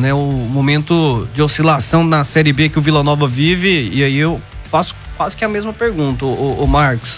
né? O momento de oscilação na Série B que o Vila Nova vive, e aí eu faço quase que a mesma pergunta, o Marcos.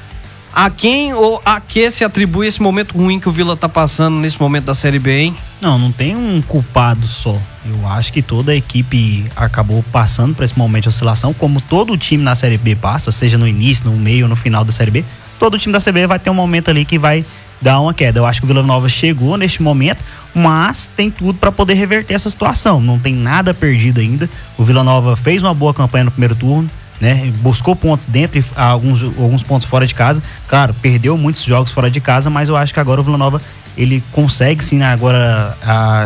A quem ou a que se atribui esse momento ruim que o Vila tá passando nesse momento da Série B, hein? Não tem um culpado só. Eu acho que toda a equipe acabou passando por esse momento de oscilação, como todo time na Série B passa, seja no início, no meio ou no final da Série B. Todo time da Série B vai ter um momento ali que vai dar uma queda. Eu acho que o Vila Nova chegou neste momento, mas tem tudo para poder reverter essa situação. Não tem nada perdido ainda. O Vila Nova fez uma boa campanha no primeiro turno, né? Buscou pontos dentro e alguns pontos fora de casa. Claro, perdeu muitos jogos fora de casa, mas eu acho que agora o Vila Nova ele consegue sim agora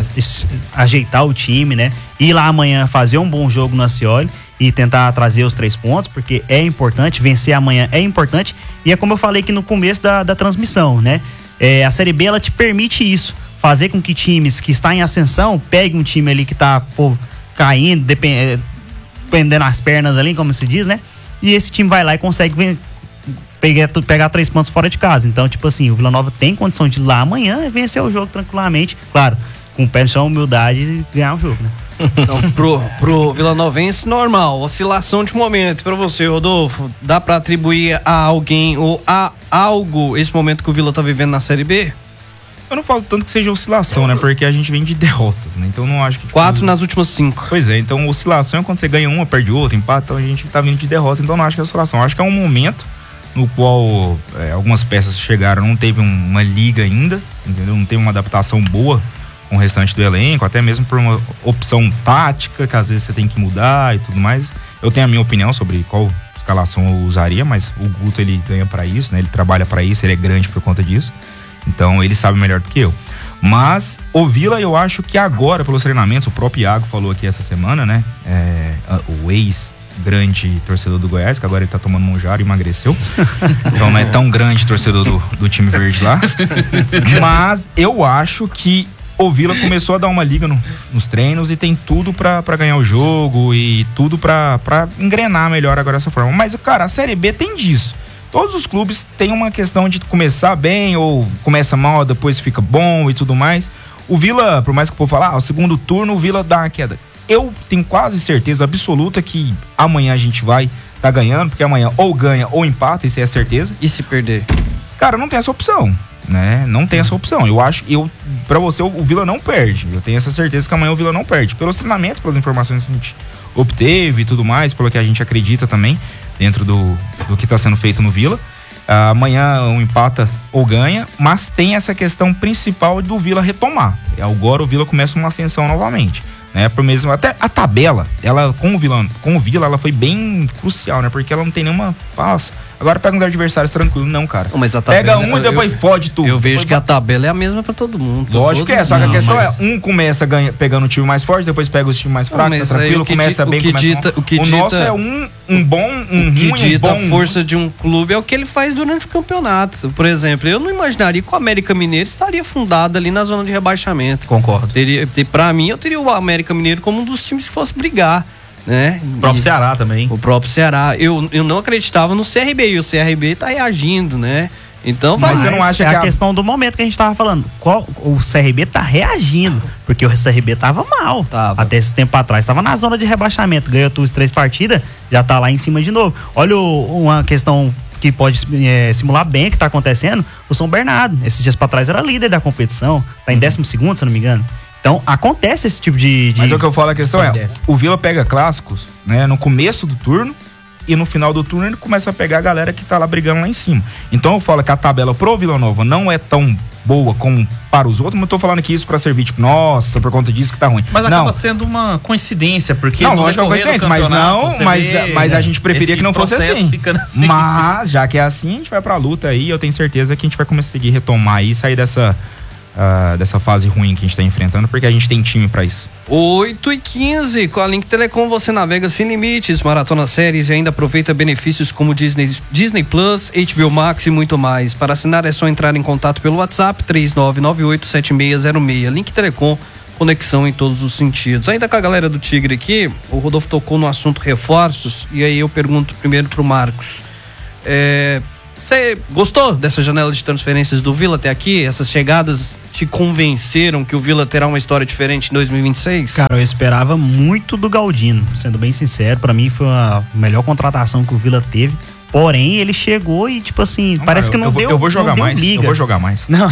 ajeitar o time, né? Ir lá amanhã fazer um bom jogo no Ascioli e tentar trazer os 3 pontos, porque é importante, vencer amanhã é importante, e é como eu falei aqui no começo da transmissão, né? A Série B, ela te permite isso, fazer com que times que estão em ascensão peguem um time ali que tá caindo, pendendo as pernas ali, como se diz, né? E esse time vai lá e consegue pegar 3 pontos fora de casa. Então, tipo assim, o Vila Nova tem condição de ir lá amanhã e vencer o jogo tranquilamente, claro, com pé no chão, humildade e ganhar o jogo, né? Então, pro vilanovense, normal, oscilação de momento. Pra você, Rodolfo, dá pra atribuir a alguém ou a algo esse momento que o Vila tá vivendo na Série B? Eu não falo tanto que seja oscilação, né? Porque a gente vem de derrotas, né? Então não acho que... 4 nas últimas 5. Pois é, então oscilação é quando você ganha uma, perde outra, empata, então a gente tá vindo de derrota, então não acho que é oscilação. Acho que é um momento no qual algumas peças chegaram, não teve uma liga ainda, entendeu? Não teve uma adaptação boa com o restante do elenco, até mesmo por uma opção tática, que às vezes você tem que mudar e tudo mais. Eu tenho a minha opinião sobre qual escalação eu usaria, mas o Guto, ele ganha pra isso, né? Ele trabalha pra isso, ele é grande por conta disso. Então ele sabe melhor do que eu. Mas o Vila, eu acho que agora, pelos treinamentos, o próprio Iago falou aqui essa semana, né? O ex-grande torcedor do Goiás, que agora ele tá tomando Monjaro e emagreceu. Então não é tão grande torcedor do time verde lá. Mas eu acho que o Vila começou a dar uma liga nos treinos e tem tudo pra ganhar o jogo e tudo pra engrenar melhor agora dessa forma. Mas, cara, a Série B tem disso. Todos os clubes têm uma questão de começar bem ou começa mal, depois fica bom e tudo mais. O Vila, por mais que o povo fale, o segundo turno o Vila dá uma queda. Eu tenho quase certeza absoluta que amanhã a gente vai tá ganhando, porque amanhã ou ganha ou empata, isso é certeza. E se perder? Cara, não tem essa opção, né? Não tem essa opção. Eu acho, pra você, o Vila não perde. Eu tenho essa certeza que amanhã o Vila não perde. Pelos treinamentos, pelas informações que a gente obteve e tudo mais, pelo que a gente acredita também, dentro do que está sendo feito no Vila. Amanhã um empata ou ganha, mas tem essa questão principal do Vila retomar. Agora o Vila começa uma ascensão novamente, né? Por mesmo, até a tabela, ela com o Vila, ela foi bem crucial, né? Porque ela não tem nenhuma passa. Agora pega uns adversários tranquilos, não, cara. Mas a tabela, pega um e depois fode tudo. Eu vejo que a tabela é a mesma pra todo mundo. Lógico que é, só que a questão é, um começa pegando o time mais forte, depois pega o time mais fraco, tá tranquilo, começa bem, começa mal. O nosso é um bom, um ruim, um bom. O que dita a força de um clube é o que ele faz durante o campeonato. Por exemplo, eu não imaginaria que o América Mineiro estaria fundado ali na zona de rebaixamento. Concordo. Pra mim, eu teria o América Mineiro como um dos times que fosse brigar, né? O próprio Ceará também. O próprio Ceará. Eu não acreditava no CRB, e o CRB tá reagindo, né? Então, mas você não acha que a questão do momento que a gente tava falando, o CRB tá reagindo, porque o CRB tava mal. Até esse tempo atrás, tava na zona de rebaixamento, ganhou as 3 partidas, já tá lá em cima de novo. Olha uma questão que pode simular bem o que tá acontecendo, o São Bernardo, esses dias pra trás era líder da competição, tá em 12º, se eu não me engano. Então, acontece esse tipo de... Mas o que eu falo, a questão o Vila pega clássicos, né, no começo do turno, e no final do turno ele começa a pegar a galera que tá lá brigando lá em cima. Então eu falo que a tabela pro Vila Nova não é tão boa como para os outros, mas eu tô falando aqui isso pra servir, tipo, nossa, por conta disso que tá ruim. Mas acaba sendo uma coincidência, porque... Não, lógico que é uma coincidência, mas a gente preferia que não fosse assim. Mas, já que é assim, a gente vai pra luta aí, eu tenho certeza que a gente vai conseguir retomar aí e sair dessa fase ruim que a gente tá enfrentando, porque a gente tem time pra isso. 8h15, com a Link Telecom você navega sem limites, maratona séries e ainda aproveita benefícios como Disney Plus, HBO Max e muito mais. Para assinar é só entrar em contato pelo WhatsApp 3998-7606. Link Telecom, conexão em todos os sentidos. Ainda com a galera do Tigre aqui, o Rodolfo tocou no assunto reforços, e aí eu pergunto primeiro pro Marcos. Você gostou dessa janela de transferências do Vila até aqui? Essas chegadas te convenceram que o Vila terá uma história diferente em 2026? Cara, eu esperava muito do Galdino, sendo bem sincero. Pra mim foi a melhor contratação que o Vila teve. Porém, ele chegou e, tipo assim, Não, parece que não deu liga. Eu vou jogar mais. Não,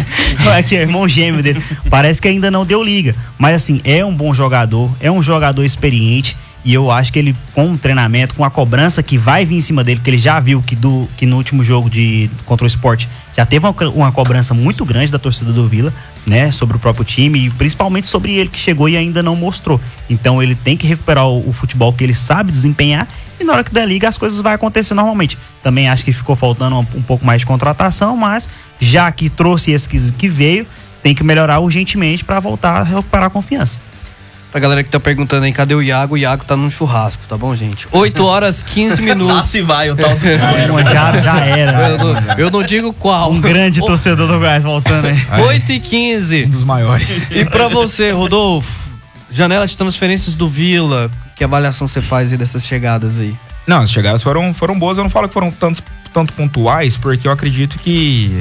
é que é irmão gêmeo dele. Parece que ainda não deu liga. Mas, assim, é um bom jogador, é um jogador experiente. E eu acho que ele, com o treinamento, com a cobrança que vai vir em cima dele, porque ele já viu que no último jogo contra o Sport já teve uma cobrança muito grande da torcida do Vila, né, sobre o próprio time e principalmente sobre ele que chegou e ainda não mostrou. Então ele tem que recuperar o futebol que ele sabe desempenhar e na hora que der liga as coisas vão acontecer normalmente. Também acho que ficou faltando um pouco mais de contratação, mas já que trouxe esse que veio, tem que melhorar urgentemente para voltar a recuperar a confiança. Pra galera que tá perguntando aí, cadê o Iago tá num churrasco, tá bom, gente? 8 horas 15 minutos. Lá se vai o tal do Já era. Eu não digo qual. Um grande torcedor do Goiás voltando aí. 8h15. Um dos maiores. E pra você, Rodolfo, janela de transferências do Vila, que avaliação você faz aí dessas chegadas aí? Não, as chegadas foram boas, eu não falo que foram tanto pontuais, porque eu acredito que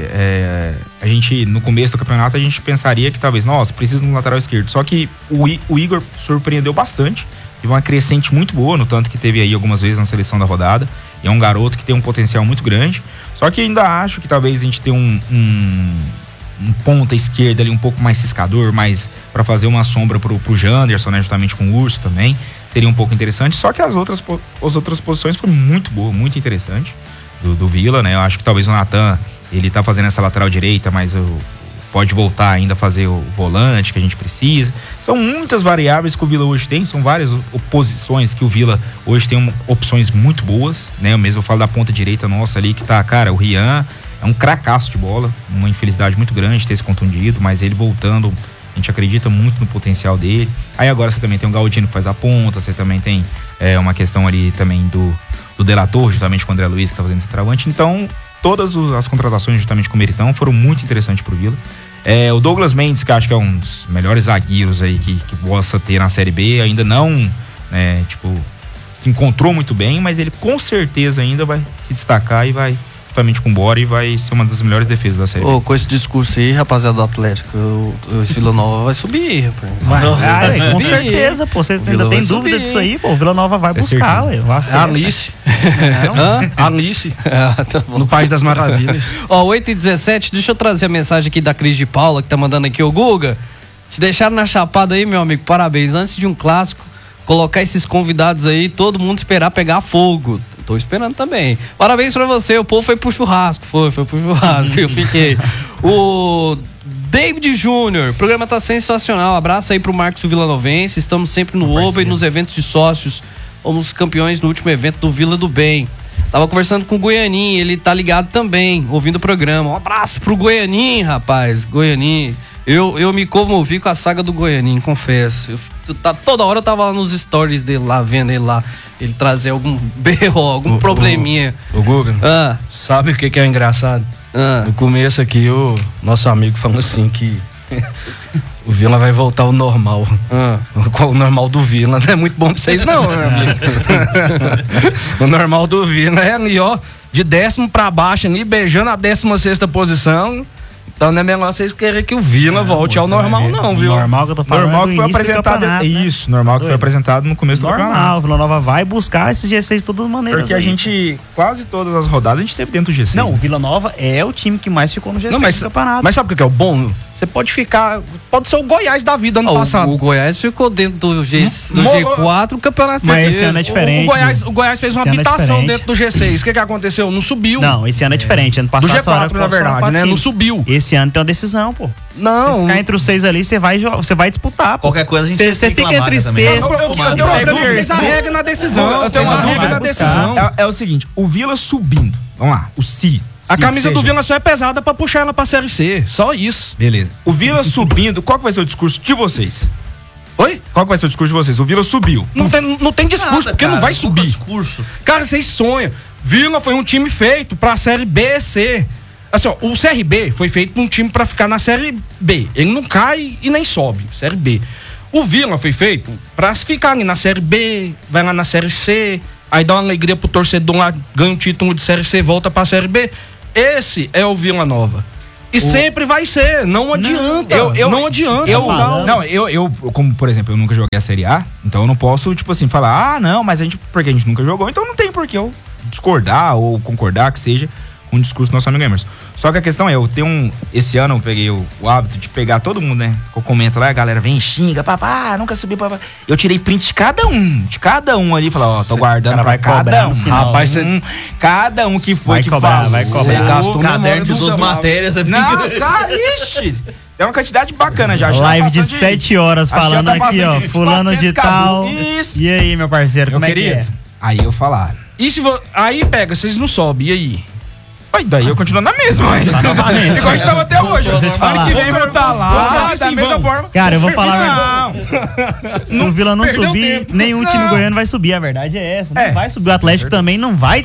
a gente, no começo do campeonato, a gente pensaria que talvez, nossa, precisa de um lateral esquerdo. Só que o Igor surpreendeu bastante, teve uma crescente muito boa, no tanto que teve aí algumas vezes na seleção da rodada. E é um garoto que tem um potencial muito grande. Só que ainda acho que talvez a gente tenha um ponta esquerda ali um pouco mais ciscador, mais para fazer uma sombra pro Janderson, né, justamente com o Urso também. Seria um pouco interessante, só que as outras posições foram muito boas, muito interessante do Vila, né? Eu acho que talvez o Natan, ele tá fazendo essa lateral direita, mas pode voltar ainda a fazer o volante que a gente precisa. São muitas variáveis que o Vila hoje tem, são várias posições que o Vila hoje tem opções muito boas, né? Eu mesmo falo da ponta direita nossa ali, que tá, cara, o Rian é um cracaço de bola, uma infelicidade muito grande ter se contundido, mas ele voltando, a gente acredita muito no potencial dele. Aí agora você também tem o Galdino que faz a ponta, você também tem uma questão ali também do Delator, justamente com o André Luiz que tá fazendo esse travante. Então, todas as contratações justamente com o Meritão foram muito interessantes pro Vila. O Douglas Mendes, que acho que é um dos melhores zagueiros aí que possa ter na Série B, ainda não, se encontrou muito bem, mas ele com certeza ainda vai se destacar e vai justamente com o Bora e vai ser uma das melhores defesas da série. Com esse discurso aí, rapaziada do Atlético, o Vila Nova vai subir, rapaz. Com certeza, pô. Vocês ainda tem dúvida disso aí, pô. O Vila Nova vai buscar, ué. Alice. Alice. Tá bom. No País das Maravilhas. 8h17, deixa eu trazer a mensagem aqui da Cris de Paula, que tá mandando aqui, ô Guga. Te deixaram na chapada aí, meu amigo. Parabéns. Antes de um clássico, colocar esses convidados aí, todo mundo esperar pegar fogo. Tô esperando também. Parabéns pra você, o povo foi pro churrasco. Foi pro churrasco, eu fiquei. O David Júnior, o programa tá sensacional. Abraço aí pro Marcos Vilanovense. Estamos sempre no Oba e nos eventos de sócios. Fomos campeões no último evento do Vila do Bem. Tava conversando com o Goianin, ele tá ligado também, ouvindo o programa. Um abraço pro Goianin, rapaz. Goianin. Eu me comovi com a saga do Goianin, confesso. Toda hora eu tava lá nos stories dele lá, vendo ele lá. Ele trazer algum berro, algum probleminha. O Guga, sabe o que é engraçado? No começo aqui, o nosso amigo falou assim que o Vila vai voltar ao normal. O normal do Vila não é muito bom pra vocês não, meu amigo. O normal do Vila é ali, ó, de 10º pra baixo ali, beijando a 16ª posição. Então não é melhor vocês querem que o Vila volte ao normal, não, viu? Normal que eu tô falando. Normal que foi apresentado. Isso, normal que foi apresentado no começo do campeonato. Normal, o Vila Nova vai buscar esse G6 de todas as maneiras. Porque a gente, quase todas as rodadas, a gente teve dentro do G6. Não, o Vila Nova é o time que mais ficou no G6 do campeonato. Mas sabe o que é o bom? Você pode ficar. Pode ser o Goiás da vida ano passado. O Goiás ficou dentro do G4 o campeonato inteiro. Mas esse ano é diferente. O Goiás fez uma habitação dentro do G6. O que aconteceu? Não subiu. Não, esse ano é diferente. Ano passado do G4, na verdade, né? Não subiu. Esse ano tem uma decisão, pô. Não. Ficar entre os 6 ali, você vai disputar, pô. Qualquer coisa a gente Você fica entre 6. Vocês arregam na decisão. Eu tenho uma dúvida na decisão. É o seguinte, o Vila subindo. Vamos lá, o Si. A camisa do Vila só é pesada pra puxar ela pra Série C. Só isso. Beleza. O Vila subindo, qual que vai ser o discurso de vocês? Oi? Qual que vai ser o discurso de vocês? O Vila subiu. Não tem discurso, porque não vai subir. Discurso. Cara, vocês sonham. Vila foi um time feito pra Série B e C. Assim, ó, o CRB foi feito pra um time pra ficar na Série B. Ele não cai e nem sobe. Série B. O Vila foi feito pra se ficar ali na Série B, vai lá na Série C, aí dá uma alegria pro torcedor lá, ganha um título de Série C, volta pra Série B. Esse é o Vila Nova. E sempre vai ser, não adianta. Não adianta. Eu, como por exemplo, eu nunca joguei a Série A, então eu não posso, tipo assim, falar, não, mas porque a gente nunca jogou, então não tem por que eu discordar ou concordar, que seja, com o discurso do nosso amigo Emerson. Só que a questão é, esse ano eu peguei o hábito de pegar todo mundo, né? Eu comento lá, a galera vem, xinga, papá, nunca subi, papá. Eu tirei print de cada um ali, falar, tô guardando pra cada um. Rapaz, cada um que foi que falou. Vai cobrar. Você gastou o caderno de 2 matérias. Não, cara, ixi. É uma quantidade bacana já. Live de 7 horas falando aqui, ó, fulano de tal. Isso. E aí, meu parceiro, como é que é? Aí eu falar. Aí pega, vocês não sobem, e aí? Aí daí eu continuo na mesma. Igual a gente tava até hoje. Ano que vem vai estar lá, da mesma forma. Cara, eu vou falar. Se o Vila não subir, nenhum time goiano vai subir. A verdade é essa. Não vai subir. O Atlético também não vai.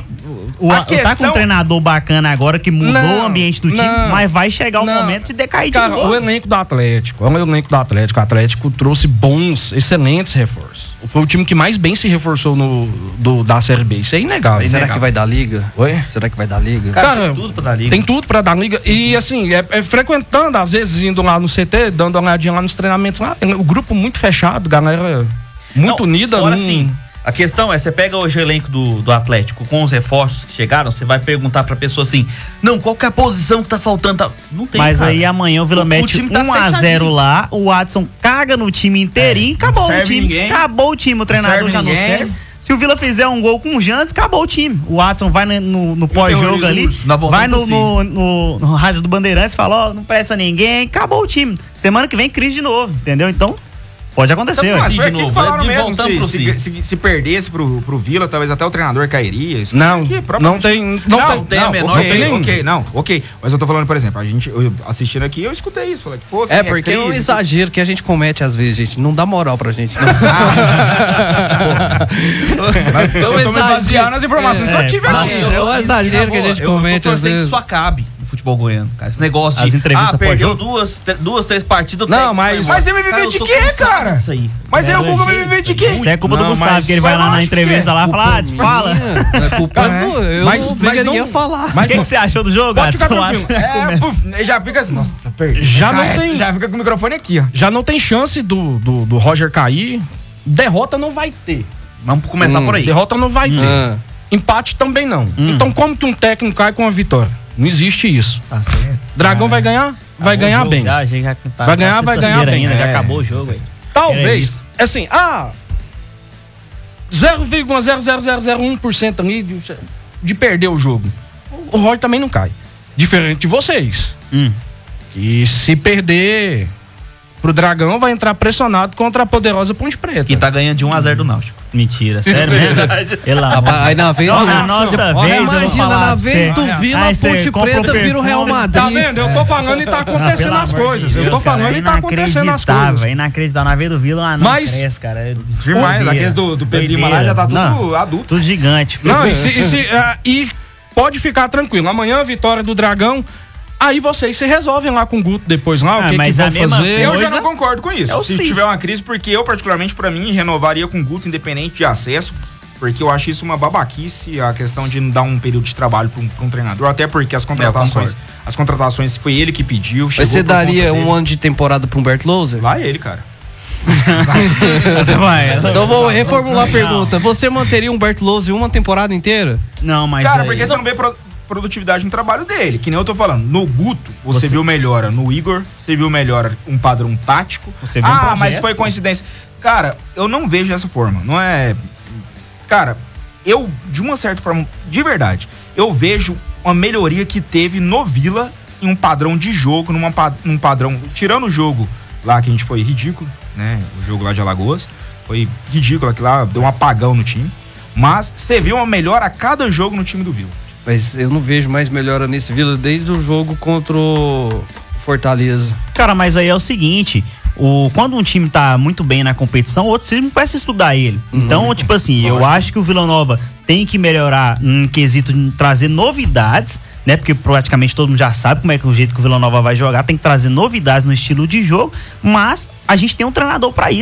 Tá com um treinador bacana agora que mudou o ambiente do time, mas vai chegar o momento de decair de novo. O elenco do Atlético. O Atlético trouxe excelentes reforços. Foi o time que mais bem se reforçou da Série B. Isso é inegável. Será que vai dar liga? Oi? Será que vai dar liga? Cara, tem tudo pra dar liga. Tem tudo pra dar liga. E assim, frequentando, às vezes, indo lá no CT, dando uma olhadinha lá nos treinamentos lá. O grupo muito fechado, galera muito unida. Fora assim, a questão é, você pega hoje o elenco do Atlético com os reforços que chegaram, você vai perguntar pra pessoa assim, não, qual que é a posição que tá faltando? Não tem, mas cara. aí amanhã o Vila mete 1-0 lá, o Watson caga no time inteirinho, acabou o time. Ninguém. Acabou o time, o treinador já não serve. Se o Vila fizer um gol com o Jantes, acabou o time. O Watson vai no pós-jogo ali, vai no rádio do Bandeirantes e fala, não presta ninguém, acabou o time. Semana que vem, crise de novo, entendeu? Então, pode acontecer. Então, mas foi aqui que falaram mesmo, se perdesse pro Vila, talvez até o treinador cairia. Isso não tem a menor Ok. Mas eu tô falando, por exemplo, eu assistindo aqui, eu escutei isso. Falei que fosse. Porque é um exagero que a gente comete às vezes, gente. Não dá moral pra gente. Não. Mas eu tô me baseando nas informações que eu tive aqui. É um exagero que a gente comete às vezes. Que isso acabe no futebol goiano, cara. Esse negócio de perdeu duas, três partidas. Não, mas ele me vê de quê, cara? Mas o Google vai me ver de quê? Isso é culpa do Gustavo, que ele vai lá na entrevista lá e fala, fala. É culpa do eu. Mas não ia falar. Mas o que você achou do jogo? Pode ficar tranquilo. Já fica assim, nossa, perdi. Já fica com o microfone aqui, ó. Já não tem chance do Roger cair. Derrota não vai ter. Vamos começar por aí. Derrota não vai ter. Empate também não. Então como que um técnico cai com uma vitória? Não existe isso. Tá certo. Dragão vai ganhar? Vai ganhar bem. Vai ganhar bem. Já acabou o jogo aí. Talvez, assim, 0,00001% ali de perder o jogo. O Roger também não cai. Diferente de vocês. E se perder pro Dragão, vai entrar pressionado contra a poderosa Ponte Preta. Que tá ganhando de 1-0 do Náutico. Mentira, sério mesmo? Aí na vez imagina, na vez do Vila, a Ponte Preta vira o Real Madrid. Tá vendo? Eu tô falando e tá acontecendo as coisas. Eu tô falando e tá acontecendo as coisas. Inacreditável. Na vez do Vila, não cresce, cara. Demais. Naqueles do Pedro lá já tá tudo adulto. Tudo gigante. Não, e pode ficar tranquilo. Amanhã a vitória do Dragão. Aí vocês se resolvem lá com o Guto depois lá, o que vão fazer. Eu já não concordo com isso. Se tiver uma crise, porque eu, particularmente, pra mim, renovaria com o Guto independente de acesso, porque eu acho isso uma babaquice, a questão de não dar um período de trabalho pra um treinador, até porque as contratações foi ele que pediu. Mas você daria um ano de temporada pro Humberto Louser? Lá ele, cara. Então vou reformular a pergunta. Você manteria o Humberto Louser uma temporada inteira? Não, mas cara, porque você não vê produtividade no trabalho dele, que nem eu tô falando. No Guto, você viu melhora. No Igor, você viu melhora um padrão tático. Você viu mas foi coincidência. Cara, eu não vejo dessa forma. Não é... Cara, eu, de uma certa forma, de verdade, eu vejo uma melhoria que teve no Vila em um padrão de jogo, num padrão... Tirando o jogo lá, que a gente foi ridículo, né? O jogo lá de Alagoas. Foi ridículo, aquilo lá deu um apagão no time. Mas você viu uma melhora a cada jogo no time do Vila. Mas eu não vejo mais melhora nesse Vila desde o jogo contra o Fortaleza. Cara, mas aí é o seguinte, quando um time tá muito bem na competição, outro time começa a estudar ele. Então, tipo assim, eu acho que o Vila Nova tem que melhorar em quesito de trazer novidades, né? Porque praticamente todo mundo já sabe como é que o jeito que o Vila Nova vai jogar, tem que trazer novidades no estilo de jogo, mas a gente tem um treinador pra isso.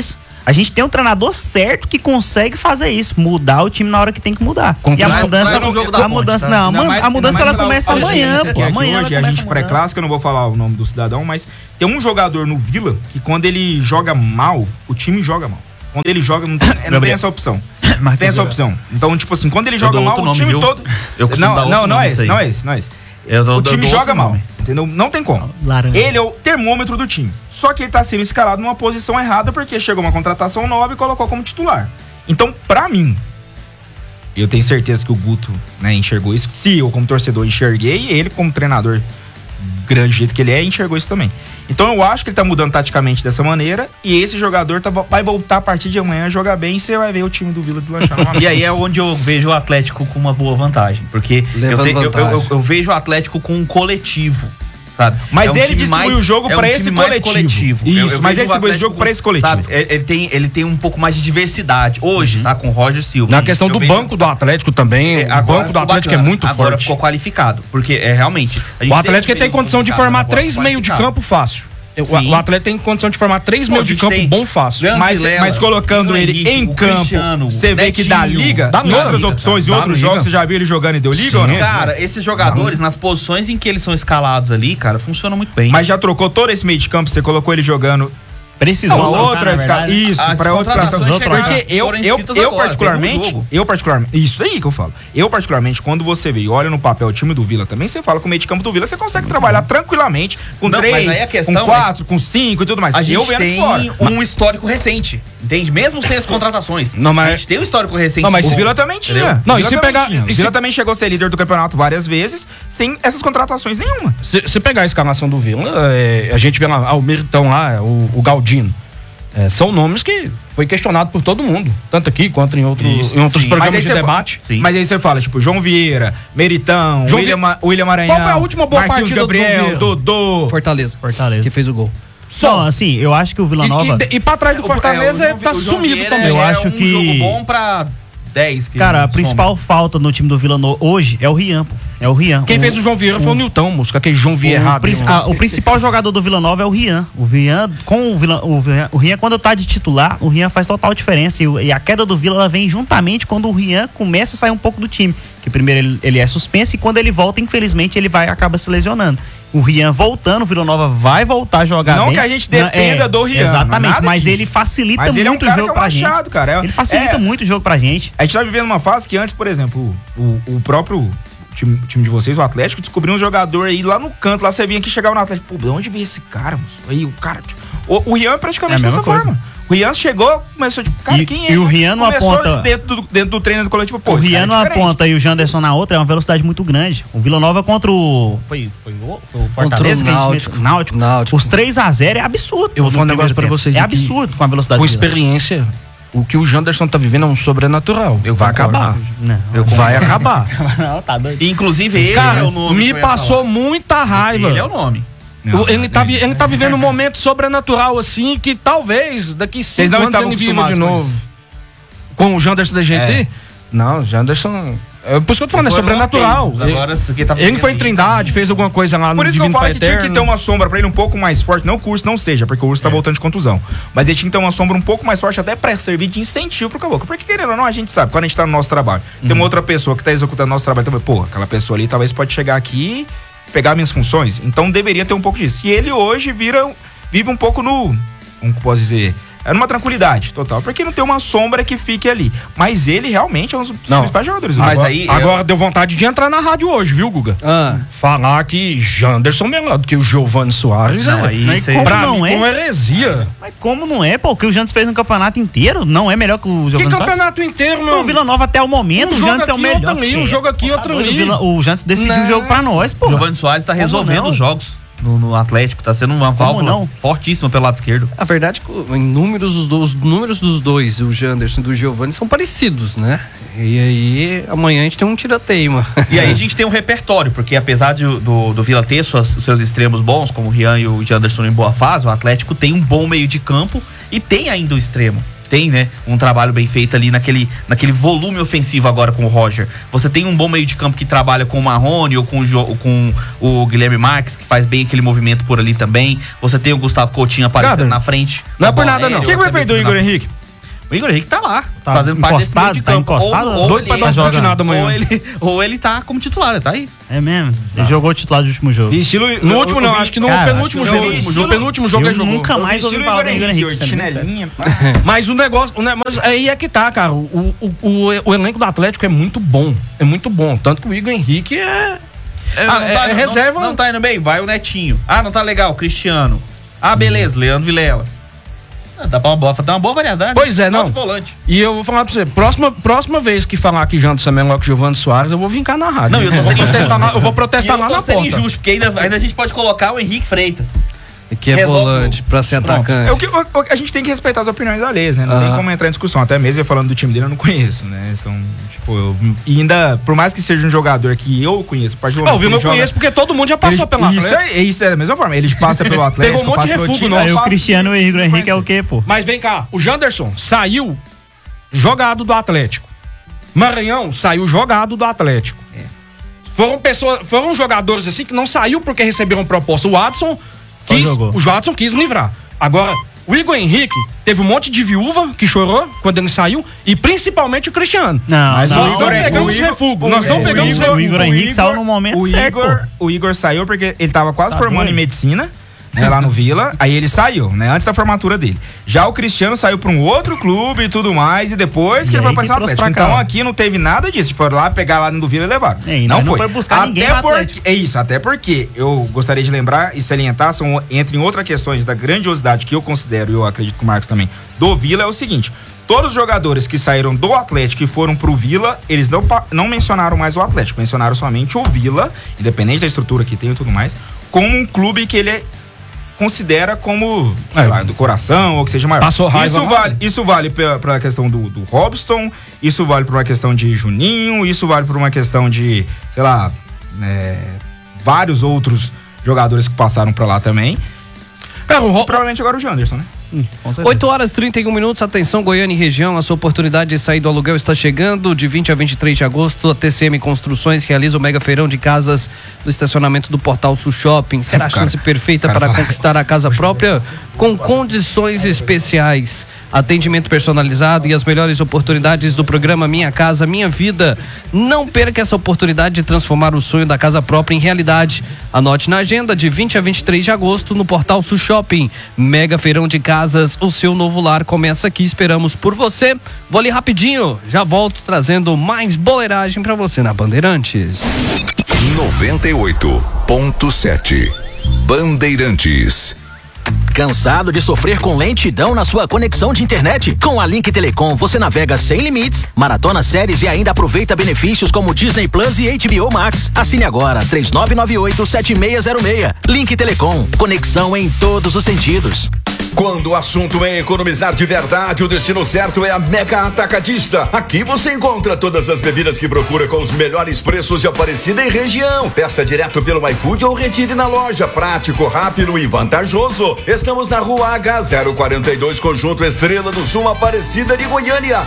A gente tem um treinador certo que consegue fazer isso, mudar o time na hora que tem que mudar. E a mudança, a mudança ela começa amanhã, pô. Amanhã hoje a gente pré-clássico, eu não vou falar o nome do cidadão, mas tem um jogador no Vila que quando ele joga mal, o time joga mal. Quando ele joga, não tem essa opção. Não tem essa opção. Então, tipo assim, quando ele joga mal, o time todo... Não é esse. O time joga mal, entendeu? Não tem como. Ele é o termômetro do time. Só que ele tá sendo escalado numa posição errada porque chegou uma contratação nova e colocou como titular. Então, pra mim, eu tenho certeza que o Guto, né, enxergou isso. Se eu, como torcedor, enxerguei, ele, como treinador grande do jeito que ele é, enxergou isso também. Então eu acho que ele tá mudando taticamente dessa maneira e esse jogador vai voltar a partir de amanhã a jogar bem e você vai ver o time do Vila deslanchar. E aí é onde eu vejo o Atlético com uma boa vantagem, porque eu vejo o Atlético com um coletivo, sabe? Mas ele distribui o jogo para esse coletivo. Isso, mas ele distribui o jogo para esse coletivo. Sabe? Ele tem um pouco mais de diversidade. Hoje, tá com o Roger Silva. Na questão do banco do Atlético também, o banco do Atlético é muito forte. Agora ficou qualificado, porque realmente... O Atlético tem condição de formar 3 meios de campo fácil. O Atlético tem condição de formar 3 meios de campo bom fácil. Mas colocando ele em campo, você vê que dá liga? Em outras opções, em outros jogos, você já viu ele jogando e deu liga ou não? Cara, esses jogadores, nas posições em que eles são escalados ali, cara, funcionam muito bem. Mas já trocou todo esse meio de campo, você colocou ele jogando... Precisou outra escala. Isso, para outra escala. Porque eu particularmente, isso aí que eu falo. Eu particularmente, quando você vê e olha no papel o time do Vila também, você fala que o meio de campo do Vila você consegue trabalhar tranquilamente com 3, com 4, com 5 e tudo mais. A gente tem um histórico recente, entende? Mesmo sem as contratações. A gente tem um histórico recente. O Vila também tinha. O Vila também chegou a ser líder do campeonato várias vezes sem essas contratações nenhuma. Se pegar a escalação do Vila, a gente vê lá o Meritão lá, o Galdino. São nomes que foi questionado por todo mundo, tanto aqui quanto em outros programas de debate. Mas aí você fala, tipo, João Vieira, Meritão, William Maranhão. Qual foi a última boa partida Gabriel, Dodô? Fortaleza, que fez o gol. Só, assim, eu acho que o Vila Nova... E pra trás do Fortaleza tá sumido também. Eu acho que... jogo bom pra 10. Cara, a principal falta no time do Vila hoje é o Rian, pô. É o Rian. Quem fez o João Vieira foi o Nilton, música, aquele João Vieira. O principal jogador do Vila Nova é o Rian. O Rian, quando tá de titular, o Rian faz total diferença. E a queda do Vila ela vem juntamente quando o Rian começa a sair um pouco do time. Que primeiro ele é suspenso e quando ele volta, infelizmente, ele acaba se lesionando. O Rian voltando, o Vila Nova vai voltar a jogar bem. Não que a gente dependa do Rian. Exatamente, mas ele facilita muito o jogo pra gente. Cara. Ele facilita muito o jogo pra gente. A gente tá vivendo uma fase que antes, por exemplo, o próprio time de vocês, o Atlético, descobriu um jogador aí lá no canto, lá você vinha que chegava no Atlético. Pô, de onde veio esse cara, moço? Aí o cara... O Rian é praticamente dessa forma. O Rian chegou, começou tipo, cara, quem é? E o Rian não aponta... Dentro do treino do coletivo, pô, o Rian não aponta e o Janderson na outra, é uma velocidade muito grande. O Vila Nova contra o... Foi o Fortaleza, contra o Náutico. Os 3-0 é absurdo. Eu vou falar um negócio pra vocês aqui. É absurdo com a velocidade. Com experiência, o que o Janderson tá vivendo é um sobrenatural. Vai acabar. Vai acabar. Não, tá doido. Inclusive, ele cara, é o nome. Me passou muita raiva. Ele é o nome. Ele tá vivendo um momento sobrenatural, assim, que talvez daqui 5 anos ele viva de novo. Com o Janderson da GT? Não, o Janderson... Por isso que eu tô falando, é sobrenatural. Ele foi em Trindade, fez alguma coisa lá no Divino Pai Eterno. Por isso que eu falo que tinha que ter uma sombra pra ele um pouco mais forte. Não que o Urso não seja, porque o Urso tá voltando de contusão. Mas ele tinha que ter uma sombra um pouco mais forte até pra servir de incentivo pro Caboclo. Porque querendo ou não, a gente sabe, quando a gente tá no nosso trabalho, tem uma outra pessoa que tá executando nosso trabalho também. Pô, aquela pessoa ali talvez pode chegar aqui e pegar minhas funções. Então deveria ter um pouco disso. E ele hoje vive um pouco no... Como posso dizer... É numa tranquilidade total, porque não tem uma sombra que fique ali. Mas ele realmente é um dos principais jogadores. Mas agora deu vontade de entrar na rádio hoje, viu, Guga? Falar que Janderson é melhor do que o Giovanni Soares. Não, pra mim foi uma heresia. Mas como não é, pô? O que o Janderson fez no campeonato inteiro não é melhor que o Giovanni Soares? Que campeonato inteiro, meu? O Vila Nova até o momento, o Janderson é o melhor. Um jogo aqui, outro ali. O Janderson decidiu o jogo pra nós, pô. O Giovanni Soares tá resolvendo os jogos. No Atlético, tá sendo uma válvula fortíssima pelo lado esquerdo. A verdade é que os números dos dois, o Janderson e do Giovanni, são parecidos, né? E aí, amanhã a gente tem um tira-teima. E aí a gente tem um repertório, porque apesar do Vila ter seus extremos bons, como o Rian e o Janderson em boa fase, o Atlético tem um bom meio de campo e tem ainda o extremo. tem, né, um trabalho bem feito ali naquele volume ofensivo agora com o Roger. Você tem um bom meio de campo que trabalha com o Marrone ou com o Guilherme Marques, que faz bem aquele movimento por ali também. Você tem o Gustavo Coutinho aparecendo na frente. Não é por nada, não. O que vai fazer do Igor Henrique? O Igor Henrique tá lá, tá fazendo parte desse meio de campo. Encostado, doido pra dar uma patinada amanhã. Ou ele tá como titular, tá aí. É mesmo? Ele jogou titular do último jogo. No último não, acho que no penúltimo jogo. No penúltimo jogo ele jogou. Nunca mais ouvi falar do Igor Henrique. Mas o negócio, aí é que tá, cara. O elenco do Atlético é muito bom. É muito bom. Tanto que o Igor Henrique reserva. Não tá indo bem? Vai o Netinho. Não tá legal, Cristiano. Beleza, Leandro Vilela. Dá uma boa variedade. Pois é, não. Volante. E eu vou falar pra você, próxima vez que falar que Janderson é melhor que Giovanni Soares, eu vou vincar na rádio. Não, eu vou protestar lá na porta. Eu tô sendo injusto, porque ainda a gente pode colocar o Henrique Freitas. Que é volante pra ser atacante. A gente tem que respeitar as opiniões alheias, né? Não tem como entrar em discussão. Até mesmo eu falando do time dele, eu não conheço, né? E ainda, por mais que seja um jogador que eu conheço, o Vila eu conheço porque todo mundo já passou pelo Atlético. Isso é da mesma forma. Ele passa pelo Atlético. Pegou um monte de refúgio. Aí o Cristiano e o Igor Henrique é o quê, pô? Mas vem cá, o Janderson saiu jogado do Atlético. Maranhão saiu jogado do Atlético. Foram jogadores assim que não saiu porque receberam proposta. O Adson quis livrar. Agora, o Igor Henrique teve um monte de viúva que chorou quando ele saiu, e principalmente o Cristiano. Nós não pegamos refúgio. O Igor Henrique saiu no momento certo. O Igor saiu porque ele tava quase formando em medicina, né, lá no Vila, aí ele saiu, né, antes da formatura dele. Já o Cristiano saiu para um outro clube e tudo mais, e depois que ele foi passar o Atlético. Então aqui não teve nada disso, foram lá pegar lá no Vila e levaram. Não foi buscar ninguém no Atlético. Até porque eu gostaria de lembrar e salientar, entre outras questões da grandiosidade que eu considero, e eu acredito que o Marcos também, do Vila, é o seguinte: todos os jogadores que saíram do Atlético e foram pro Vila, eles não mencionaram mais o Atlético, mencionaram somente o Vila, independente da estrutura que tem e tudo mais, como um clube que ele considera como, sei lá, do coração, ou que seja maior. Passou raiva. Isso vale pra questão do Robson, isso vale pra uma questão de Juninho, isso vale pra uma questão de, sei lá, vários outros jogadores que passaram pra lá também. Provavelmente agora o Janderson, né? 8h31, atenção Goiânia e região, a sua oportunidade de sair do aluguel está chegando. De 20 a 23 de agosto, a TCM Construções realiza o mega feirão de casas do estacionamento do Portal Sul Shopping. Será a chance perfeita para conquistar a casa própria com condições especiais, atendimento personalizado e as melhores oportunidades do programa Minha Casa Minha Vida. Não perca essa oportunidade de transformar o sonho da casa própria em realidade. Anote na agenda, de 20 a 23 de agosto no Portal Sul Shopping, mega feirão de casas. O seu novo lar começa aqui, esperamos por você. Vou ali rapidinho, já volto trazendo mais boleiragem pra você na Bandeirantes. 98.7 Bandeirantes. Cansado de sofrer com lentidão na sua conexão de internet? Com a Link Telecom você navega sem limites, maratona séries e ainda aproveita benefícios como Disney Plus e HBO Max. Assine agora 3998-7606. Link Telecom, conexão em todos os sentidos. Quando o assunto é economizar de verdade, o destino certo é a Mega Atacadista. Aqui você encontra todas as bebidas que procura com os melhores preços de Aparecida e região. Peça direto pelo iFood ou retire na loja. Prático, rápido e vantajoso. Estamos na Rua H042, Conjunto Estrela do Sul, Aparecida de Goiânia.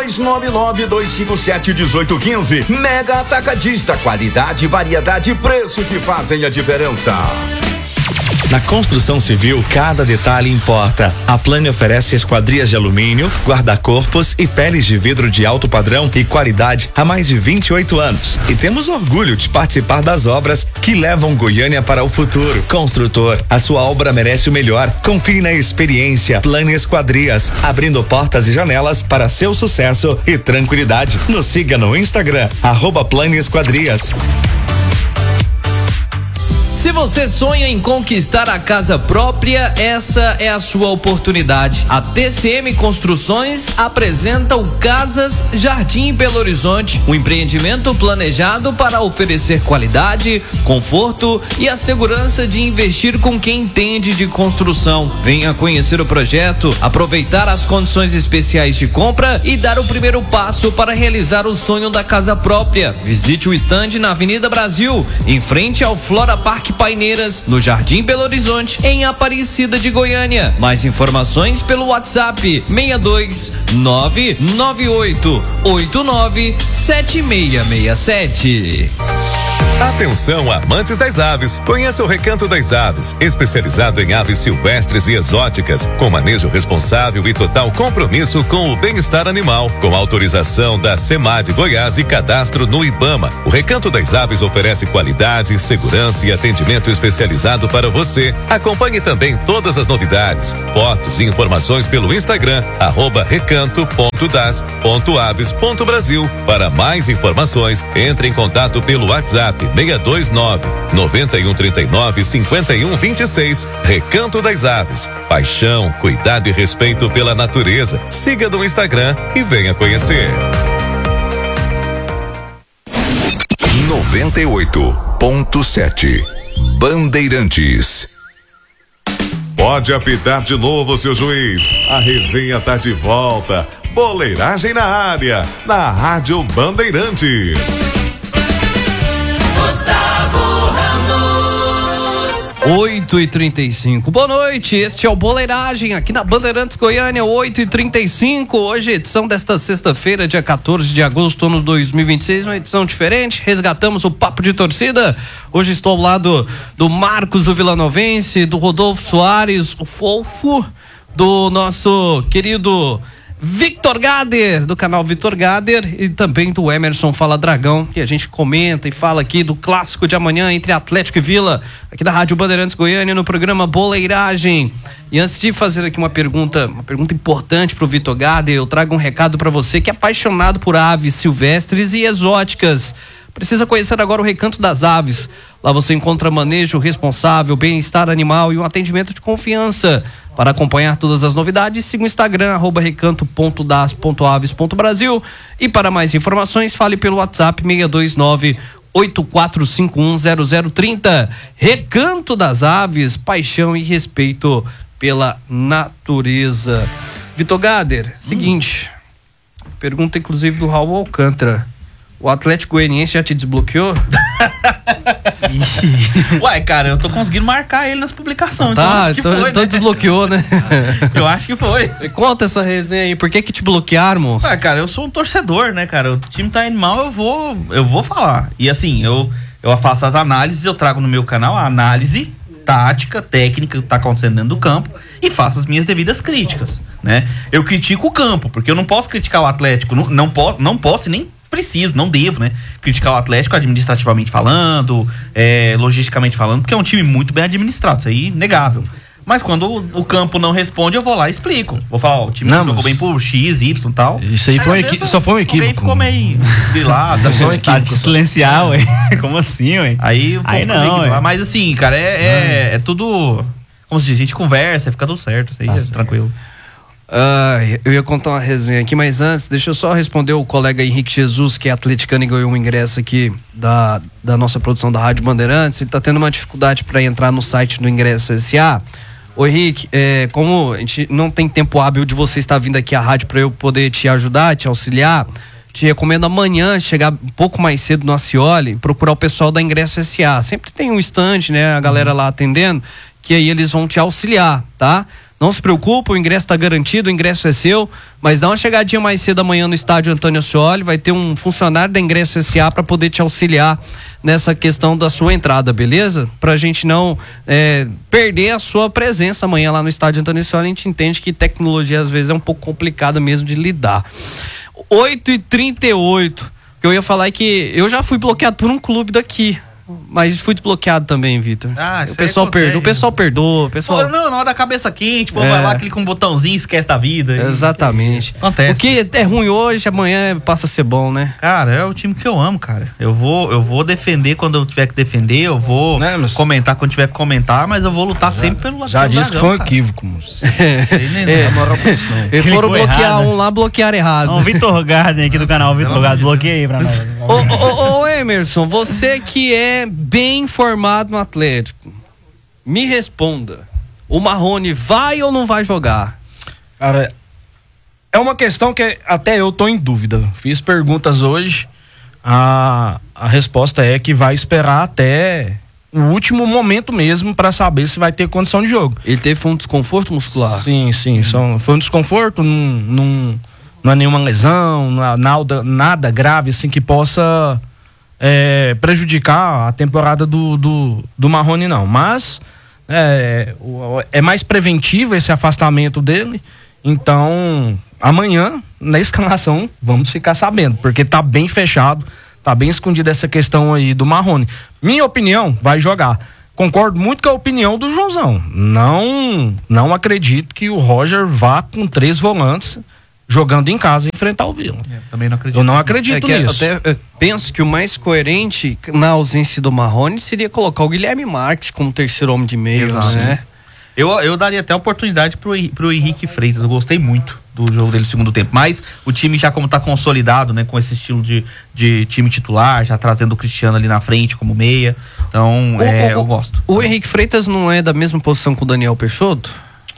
6299-257-1815. Mega Atacadista, qualidade, variedade e preço que fazem a diferença. Na construção civil, cada detalhe importa. A Plane oferece esquadrias de alumínio, guarda-corpos e peles de vidro de alto padrão e qualidade há mais de 28 anos. E temos orgulho de participar das obras que levam Goiânia para o futuro. Construtor, a sua obra merece o melhor. Confie na experiência. Plane Esquadrias, abrindo portas e janelas para seu sucesso e tranquilidade. Nos siga no Instagram, @Plane Esquadrias. Se você sonha em conquistar a casa própria, essa é a sua oportunidade. A TCM Construções apresenta o Casas Jardim Belo Horizonte, um empreendimento planejado para oferecer qualidade, conforto e a segurança de investir com quem entende de construção. Venha conhecer o projeto, aproveitar as condições especiais de compra e dar o primeiro passo para realizar o sonho da casa própria. Visite o estande na Avenida Brasil, em frente ao Flora Park Parque Paineiras, no Jardim Belo Horizonte, em Aparecida de Goiânia. Mais informações pelo WhatsApp 62998897667. Atenção, amantes das aves. Conheça o Recanto das Aves, especializado em aves silvestres e exóticas, com manejo responsável e total compromisso com o bem-estar animal, com autorização da SEMAD Goiás e cadastro no IBAMA. O Recanto das Aves oferece qualidade, segurança e atendimento especializado para você. Acompanhe também todas as novidades, fotos e informações pelo Instagram, @recanto.das.aves.brasil. Para mais informações, entre em contato pelo WhatsApp 629-9139-5126. Recanto das Aves. Paixão, cuidado e respeito pela natureza. Siga no Instagram e venha conhecer. 98.7 Bandeirantes. Pode apitar de novo, seu juiz. A resenha tá de volta. Boleiragem na área, na Rádio Bandeirantes. 8h35. Boa noite, este é o Boleiragem aqui na Bandeirantes Goiânia, 8h35. Hoje, edição desta sexta-feira, dia 14 de agosto, ano 2026. Uma edição diferente. Resgatamos o Papo de Torcida. Hoje estou ao lado do Marcos, o vilanovense, do Rodolfo Soares, o Fofo, do nosso querido Victor Gader, do canal Victor Gader, e também do Emerson Fala Dragão, que a gente comenta e fala aqui do clássico de amanhã entre Atlético e Vila, aqui da Rádio Bandeirantes Goiânia, no programa Boleiragem. E antes de fazer aqui uma pergunta importante pro Victor Gader, eu trago um recado para você que é apaixonado por aves silvestres e exóticas. Precisa conhecer agora o Recanto das Aves. Lá você encontra manejo responsável, bem-estar animal e um atendimento de confiança. Para acompanhar todas as novidades, siga o Instagram, @recanto.das.aves.brasil. E para mais informações, fale pelo WhatsApp 629-84510030. Recanto das Aves, paixão e respeito pela natureza. Vitor Gader, seguinte, pergunta inclusive do Raul Alcântara. O Atlético Goianiense já te desbloqueou? Ué, cara, eu tô conseguindo marcar ele nas publicações. Tá, então acho que então desbloqueou, né? Eu acho que foi. Conta essa resenha aí, por que te bloquearam, moço? Ué, cara, eu sou um torcedor, né, cara? O time tá indo mal, eu vou falar. E assim, eu faço as análises, eu trago no meu canal a análise tática, técnica que tá acontecendo dentro do campo e faço as minhas devidas críticas, né? Eu critico o campo, porque eu não posso criticar o Atlético, não posso e nem preciso, não devo, né? Criticar o Atlético administrativamente falando, logisticamente falando, porque é um time muito bem administrado, isso aí é inegável. Mas quando o campo não responde, eu vou lá e explico. Vou falar, ó, o time não jogou bem por X, Y e tal. Isso aí só foi um equívoco. Alguém ficou meio grilado. Só um equívoco. Tá silenciar, ué. Como assim, ué? Aí não, ué. Mas assim, cara, é tudo... Como se diz, a gente conversa, fica tudo certo, isso aí é tranquilo. Eu ia contar uma resenha aqui, mas antes, deixa eu só responder o colega Henrique Jesus, que é atleticano e ganhou um ingresso aqui da nossa produção da Rádio Bandeirantes. Ele tá tendo uma dificuldade para entrar no site do Ingresso SA. Ô Henrique, como a gente não tem tempo hábil de você estar vindo aqui à rádio para eu poder te ajudar, te auxiliar, te recomendo amanhã chegar um pouco mais cedo no Acioli, procurar o pessoal da Ingresso SA. Sempre tem um stand, né, a galera lá atendendo, que aí eles vão te auxiliar, tá? Não se preocupa, o ingresso está garantido, o ingresso é seu, mas dá uma chegadinha mais cedo amanhã no estádio Antônio Ascioli, vai ter um funcionário da Ingresso SA para poder te auxiliar nessa questão da sua entrada, beleza? Pra gente não perder a sua presença amanhã lá no estádio Antônio Ascioli. A gente entende que tecnologia às vezes é um pouco complicada mesmo de lidar. 8h38, o que eu ia falar é que eu já fui bloqueado por um clube daqui. Mas fui desbloqueado também, Vitor. O pessoal perdoa. Pô, não, na hora da cabeça quente, pô, vai lá, clica um botãozinho, esquece da vida. Exatamente. Acontece. O que é ruim hoje, amanhã passa a ser bom, né? Cara, é o time que eu amo, cara. Eu vou defender quando eu tiver que defender, eu vou comentar quando tiver que comentar, mas eu vou lutar sempre pelo lado. Já disse que foi um equívoco, moço. Eles foram bloquear um lá, bloquearam errado. O Vitor Garden aqui do canal, Vitor Garden, bloqueei aí pra nós. Ô Emerson, você que é bem informado no Atlético, me responda, o Marrone vai ou não vai jogar? Cara, é uma questão que até eu tô em dúvida. Fiz perguntas hoje, a resposta é que vai esperar até o último momento mesmo para saber se vai ter condição de jogo. Ele teve um desconforto muscular? Sim. Foi um desconforto, não é nenhuma lesão, não é nada grave assim que possa prejudicar a temporada do Marrone, não. Mas é mais preventivo esse afastamento dele. Então, amanhã, na escalação, vamos ficar sabendo, porque tá bem fechado, tá bem escondida essa questão aí do Marrone. Minha opinião, vai jogar. Concordo muito com a opinião do Joãozão. Não acredito que o Roger vá com 3 volantes jogando em casa e enfrentar o Vila. Também não acredito. Eu não acredito nisso. Eu até penso que o mais coerente na ausência do Marrone seria colocar o Guilherme Marques como terceiro homem de meio. Exato. Né? Eu daria até oportunidade pro Henrique Freitas. Eu gostei muito do jogo dele no segundo tempo. Mas o time já como tá consolidado, né? Com esse estilo de time titular, já trazendo o Cristiano ali na frente como meia. Então, eu gosto. O Henrique Freitas não é da mesma posição que o Daniel Peixoto?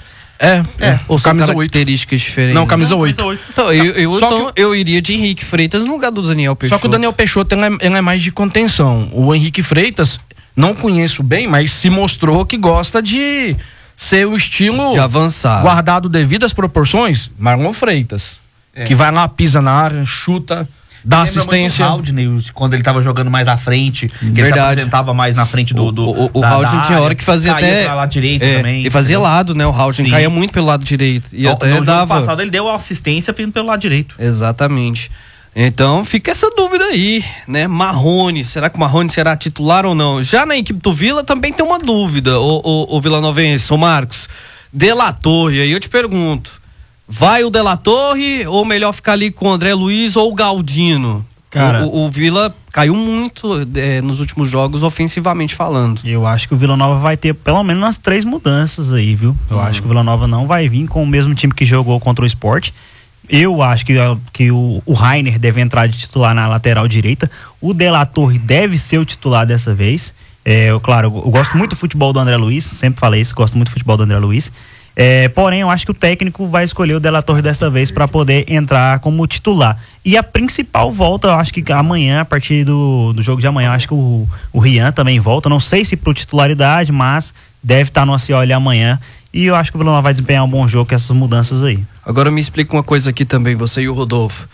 Ou são características diferentes? Não, camisa 8. Então, eu iria de Henrique Freitas no lugar do Daniel Peixoto. Só que o Daniel Peixoto ele é mais de contenção. O Henrique Freitas, não conheço bem, mas se mostrou que gosta de ser o estilo de avançar, guardado devido às proporções, Marlon Freitas, que vai lá, pisa na área, chuta, dá assistência. O Haldney, quando ele tava jogando mais à frente, que ele se apresentava mais na frente do o Haldney tinha hora que fazia até pra lado direito também. E fazia lado, né? O Haldney caía muito pelo lado direito. E até no jogo passado ele deu assistência pelo lado direito. Exatamente. Então fica essa dúvida aí, né? Marrone, será que o Marrone será titular ou não? Já na equipe do Vila também tem uma dúvida, o Vilanovense, o Marcos. De La Torre, aí eu te pergunto, vai o De La Torre ou melhor ficar ali com o André Luiz ou o Galdino? Cara, o Vila caiu muito nos últimos jogos, ofensivamente falando. Eu acho que o Vila Nova vai ter pelo menos umas 3 mudanças aí, viu? Eu acho que o Vila Nova não vai vir com o mesmo time que jogou contra o Sport. Eu acho que o Rainer deve entrar de titular na lateral direita. O De La Torre deve ser o titular dessa vez. Eu gosto muito do futebol do André Luiz, sempre falei isso, gosto muito do futebol do André Luiz. Porém, eu acho que o técnico vai escolher o De La Torre desta vez para poder entrar como titular. E a principal volta, eu acho que amanhã, a partir do jogo de amanhã, eu acho que o Rian também volta. Não sei se por titularidade, mas deve estar no Acioli amanhã. E eu acho que o Vila Nova vai desempenhar um bom jogo com essas mudanças aí. Agora me explica uma coisa aqui também, você e o Rodolfo.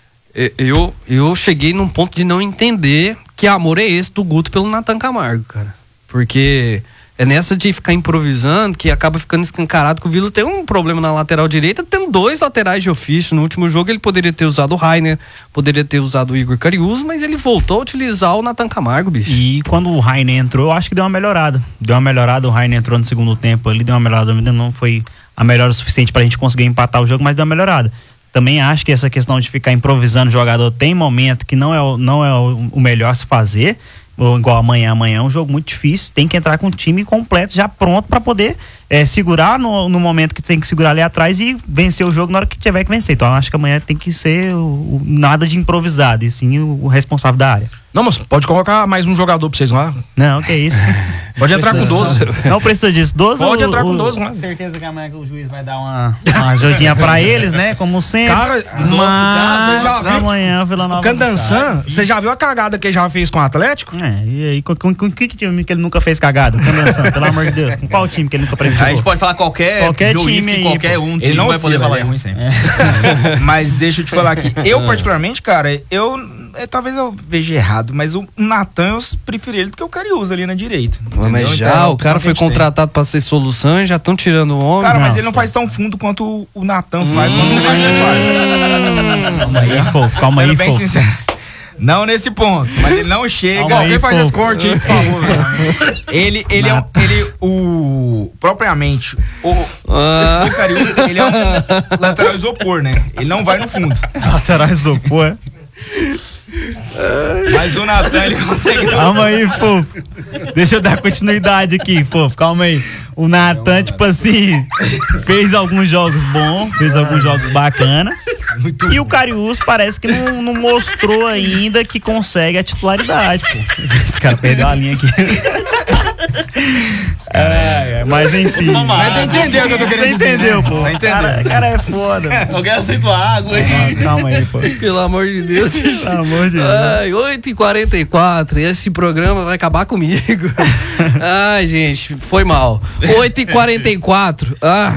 Eu cheguei num ponto de não entender que amor é esse do Guto pelo Nathan Camargo, cara. Porque é nessa de ficar improvisando que acaba ficando escancarado que o Vila tem um problema na lateral direita, tendo 2 laterais de ofício. No último jogo ele poderia ter usado o Rainer, poderia ter usado o Igor Cariús, mas ele voltou a utilizar o Nathan Camargo, bicho. E quando o Rainer entrou, eu acho que deu uma melhorada. O Rainer entrou no segundo tempo ali, deu uma melhorada, não foi a melhor o suficiente pra gente conseguir empatar o jogo, mas deu uma melhorada. Também acho que essa questão de ficar improvisando o jogador tem momento que não é o melhor a se fazer. Ou igual amanhã é um jogo muito difícil, tem que entrar com o time completo já pronto para poder segurar no momento que tem que segurar ali atrás e vencer o jogo na hora que tiver que vencer. Então acho que amanhã tem que ser nada de improvisado, e sim o responsável da área. Não, mas pode colocar mais um jogador pra vocês lá. Não, que isso. Pode entrar com 12. Não precisa disso. 12 pode entrar com 12, mano. Certeza que amanhã o juiz vai dar uma ajudinha pra eles, né? Como sempre. Cara, mas amanhã o Vila Nova. O Candançan, você já viu a cagada que ele já fez com o Atlético? E aí, com que time que ele nunca fez cagada? O Candançan, pelo amor de Deus. Com qual time que ele nunca prejudicou? A gente pode falar qualquer juiz time que qualquer um ele não vai poder falar ruim sempre. Mas deixa eu te falar aqui. Eu, particularmente, cara, talvez eu veja errado, mas o Natan eu preferi ele do que o Cariús ali na direita. Mas já então, o cara foi contratado pra ser solução e já estão tirando o homem. Cara, mas ele não faz tão fundo quanto o Natan faz, quanto o Rainer faz. Calma aí, fofo. Calma aí, bem sincero. Não nesse ponto, mas ele não chega. Alguém faz esse corte aí, por favor. Propriamente, o Cariús, ele é um lateral isopor, né? Ele não vai no fundo. Lateral isopor, Mas o Natan, ele consegue. Calma aí, fofo. Deixa eu dar continuidade aqui, fofo. Calma aí. O Natan, tipo assim, fez alguns jogos bons, fez alguns jogos bacanas. E o Cariús parece que não mostrou ainda que consegue a titularidade, pô. Esse cara perdeu a linha aqui. Mas enfim. Mas você entendeu o que eu tô querendo dizer. Você entendeu, né? pô. Tá entendendo. Cara é foda. Alguém aceita uma água aí? Nossa, calma aí, pô. Pelo amor de Deus. Pelo amor de Deus. Ai, 8h44, esse programa vai acabar comigo. Ai, gente, foi mal. 8h44,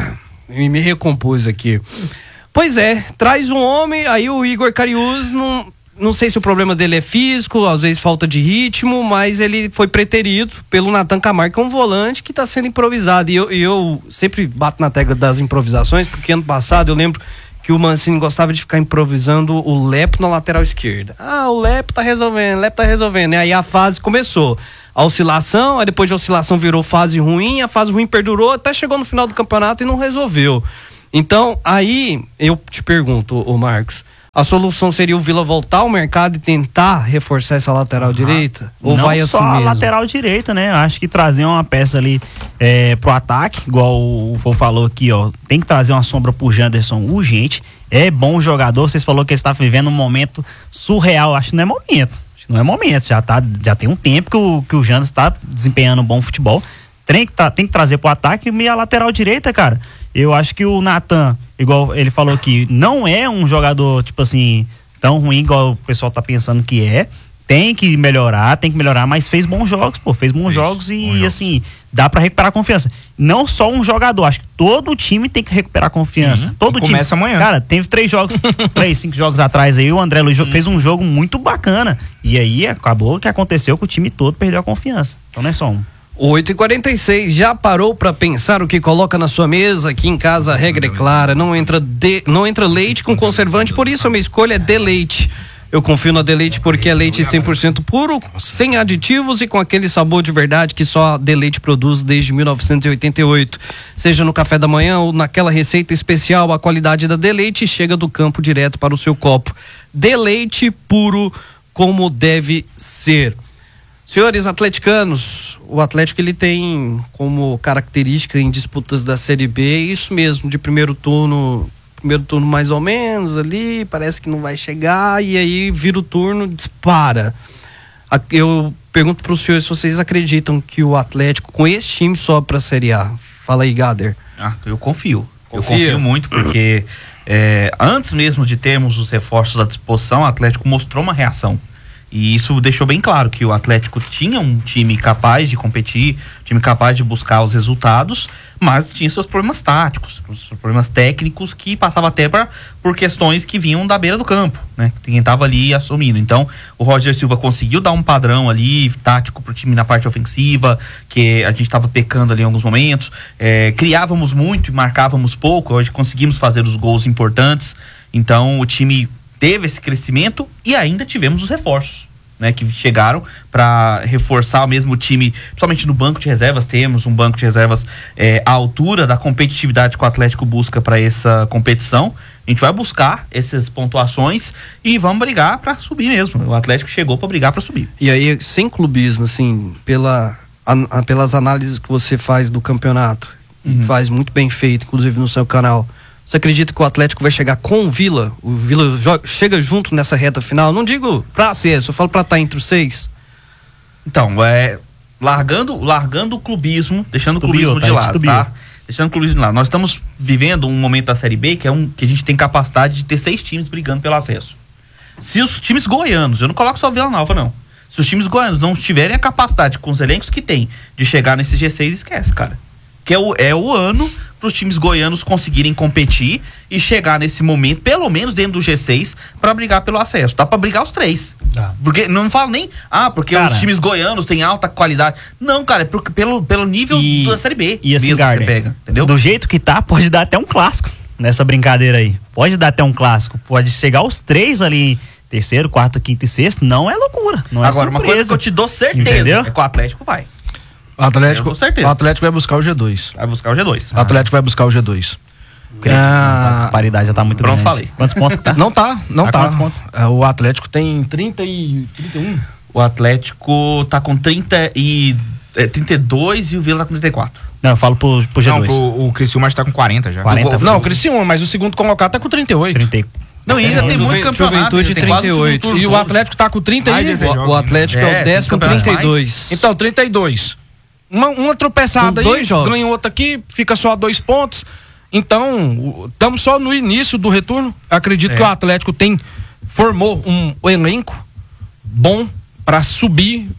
me recompus aqui. Pois é, traz um homem, aí o Igor Cariús, não sei se o problema dele é físico, às vezes falta de ritmo, mas ele foi preterido pelo Nathan Camargo, que é um volante que está sendo improvisado. E eu sempre bato na tecla das improvisações, porque ano passado eu lembro que o Mancini gostava de ficar improvisando o Lepo na lateral esquerda. O Lepo tá resolvendo. E aí a fase começou. A oscilação, aí depois de oscilação virou fase ruim, a fase ruim perdurou, até chegou no final do campeonato e não resolveu. Então, aí eu te pergunto, ô Marcos, a solução seria o Vila voltar ao mercado e tentar reforçar essa lateral direita? Ou não vai assim só mesmo? A lateral direita, né? Acho que trazer uma peça ali pro ataque, igual o Fô falou aqui, ó. Tem que trazer uma sombra pro Janderson urgente. É bom jogador, vocês falaram que ele está vivendo um momento surreal. Acho que não é momento. Não é momento. Já tem um tempo que o Janderson está desempenhando um bom futebol. Tem que trazer pro ataque. E a lateral direita, cara, eu acho que o Nathan, igual ele falou aqui, não é um jogador, tipo assim, tão ruim igual o pessoal tá pensando que é. Tem que melhorar, mas fez bons jogos, pô. Fez bons jogos e, assim, dá pra recuperar a confiança. Não só um jogador, acho que todo o time tem que recuperar a confiança. Todo time. Começa amanhã. Cara, teve 5 jogos atrás aí, o André Luiz fez um jogo muito bacana. E aí, acabou que aconteceu que o time todo perdeu a confiança. Então não é só um. 8h46, já parou pra pensar o que coloca na sua mesa? Aqui em casa a regra é clara, não entra leite com conservante, por isso a minha escolha é Deleite. Eu confio na Deleite porque é leite 100% puro, sem aditivos e com aquele sabor de verdade que só a Deleite produz desde 1988. Seja no café da manhã ou naquela receita especial, a qualidade da Deleite chega do campo direto para o seu copo. Deleite puro como deve ser. Senhores atleticanos, o Atlético ele tem como característica em disputas da Série B isso mesmo, de primeiro turno mais ou menos ali, parece que não vai chegar e aí vira o turno, dispara. Eu pergunto para os senhores se vocês acreditam que o Atlético com esse time sobe para a Série A. Fala aí, Gader. Eu confio. Eu confio muito porque antes mesmo de termos os reforços à disposição, o Atlético mostrou uma reação. E isso deixou bem claro que o Atlético tinha um time capaz de competir, time capaz de buscar os resultados, mas tinha seus problemas táticos, seus problemas técnicos que passava até por questões que vinham da beira do campo, né? Quem estava ali assumindo. Então, o Roger Silva conseguiu dar um padrão ali tático pro time na parte ofensiva, que a gente estava pecando ali em alguns momentos. Criávamos muito e marcávamos pouco, hoje conseguimos fazer os gols importantes. Então, o time teve esse crescimento e ainda tivemos os reforços, né, que chegaram para reforçar o mesmo time, principalmente no banco de reservas. Temos um banco de reservas à altura da competitividade que o Atlético busca para essa competição. A gente vai buscar essas pontuações e vamos brigar para subir mesmo. O Atlético chegou para brigar para subir. E aí, sem clubismo, assim, pelas análises que você faz do campeonato, faz muito bem feito, inclusive no seu canal. Você acredita que o Atlético vai chegar com o Vila? O Vila chega junto nessa reta final? Não digo pra acesso, eu falo pra estar entre os 6. Então, largando o clubismo, deixando o clubismo de lado, tá? Deixando o clubismo de lado. Nós estamos vivendo um momento da Série B que a gente tem capacidade de ter 6 times brigando pelo acesso. Se os times goianos, eu não coloco só Vila Nova, não. Se os times goianos não tiverem a capacidade, com os elencos que tem, de chegar nesse G6, esquece, cara. Que é o ano para os times goianos conseguirem competir e chegar nesse momento, pelo menos dentro do G6, para brigar pelo acesso. Dá para brigar os 3. Porque não falo nem, porque cara, os times goianos têm alta qualidade. Não, cara, pelo nível da Série B. E assim, Gardner, você pega, entendeu? Do jeito que tá, pode dar até um clássico nessa brincadeira aí. Pode dar até um clássico. Pode chegar os 3 ali, terceiro, quarto, quinto e sexto. Não é loucura. Não é agora, surpresa. Uma coisa que eu te dou certeza, entendeu? É que o Atlético vai. O Atlético vai buscar o G2. Vai buscar o G2. O Atlético vai buscar o G2. A disparidade já tá muito grande. Falei. Quantos pontos tá? Não tá. Quantos pontos? O Atlético tem 30 e 31. O Atlético tá com 32 e o Vila tá com 34. Não, eu falo pro G2. Não, o Criciúma está com 40 já. 40, não, o Criciúma, mas o segundo colocado tá com 38. 34. Não, ainda tem muito campeonato. Juventude 38. E o Atlético tá com 31. O Atlético é o décimo 32. Então, 32. uma tropeçada Com aí, 2 jogos. ganha outra aqui, fica só 2 pontos. Então, estamos só no início do retorno. Acredito que o Atlético formou um elenco bom para subir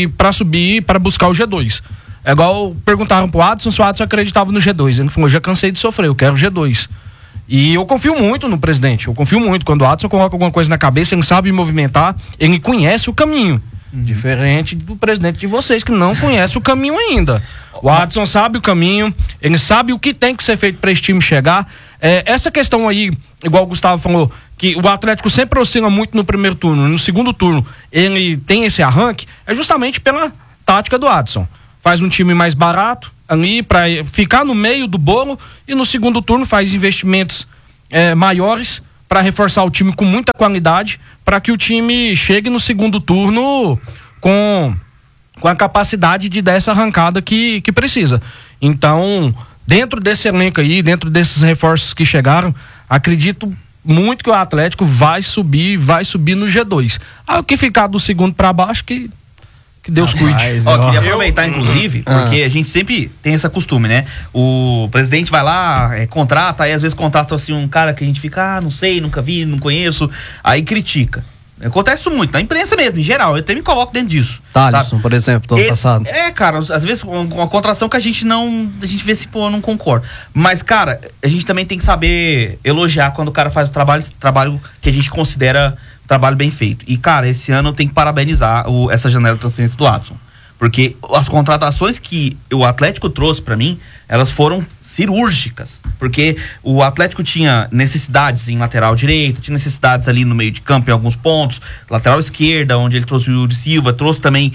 para buscar o G2. É igual perguntaram pro Adson se o Adson acreditava no G2. Ele falou, já cansei de sofrer, eu quero o G2. E eu confio muito no presidente, eu confio muito. Quando o Adson coloca alguma coisa na cabeça, ele sabe movimentar, ele conhece o caminho. Diferente do presidente de vocês, que não conhece o caminho ainda. O Adson sabe o caminho, ele sabe o que tem que ser feito para esse time chegar. Essa questão aí, igual o Gustavo falou, que o Atlético sempre oscila muito no primeiro turno, no segundo turno ele tem esse arranque, é justamente pela tática do Adson. Faz um time mais barato ali para ficar no meio do bolo e no segundo turno faz investimentos maiores para reforçar o time com muita qualidade, para que o time chegue no segundo turno com a capacidade de dar essa arrancada que precisa. Então, dentro desse elenco aí, dentro desses reforços que chegaram, acredito muito que o Atlético vai subir no G2. O que ficar do segundo para baixo, que Deus cuide. Queria aproveitar, inclusive, porque a gente sempre tem esse costume, né? O presidente vai lá, contrata, aí às vezes contrata assim um cara que a gente fica, não sei, nunca vi, não conheço, aí critica. Acontece isso muito, na imprensa mesmo, em geral, eu até me coloco dentro disso. Thalisson, por exemplo, do ano passado. Cara, às vezes uma contratação que a gente vê se, pô, não concorda. Mas, cara, a gente também tem que saber elogiar quando o cara faz o trabalho que a gente considera trabalho bem feito. E, cara, esse ano eu tenho que parabenizar essa janela de transferência do Adson. Porque as contratações que o Atlético trouxe pra mim, elas foram cirúrgicas. Porque o Atlético tinha necessidades em lateral direito, tinha necessidades ali no meio de campo em alguns pontos, lateral esquerda, onde ele trouxe o Yuri Silva, trouxe também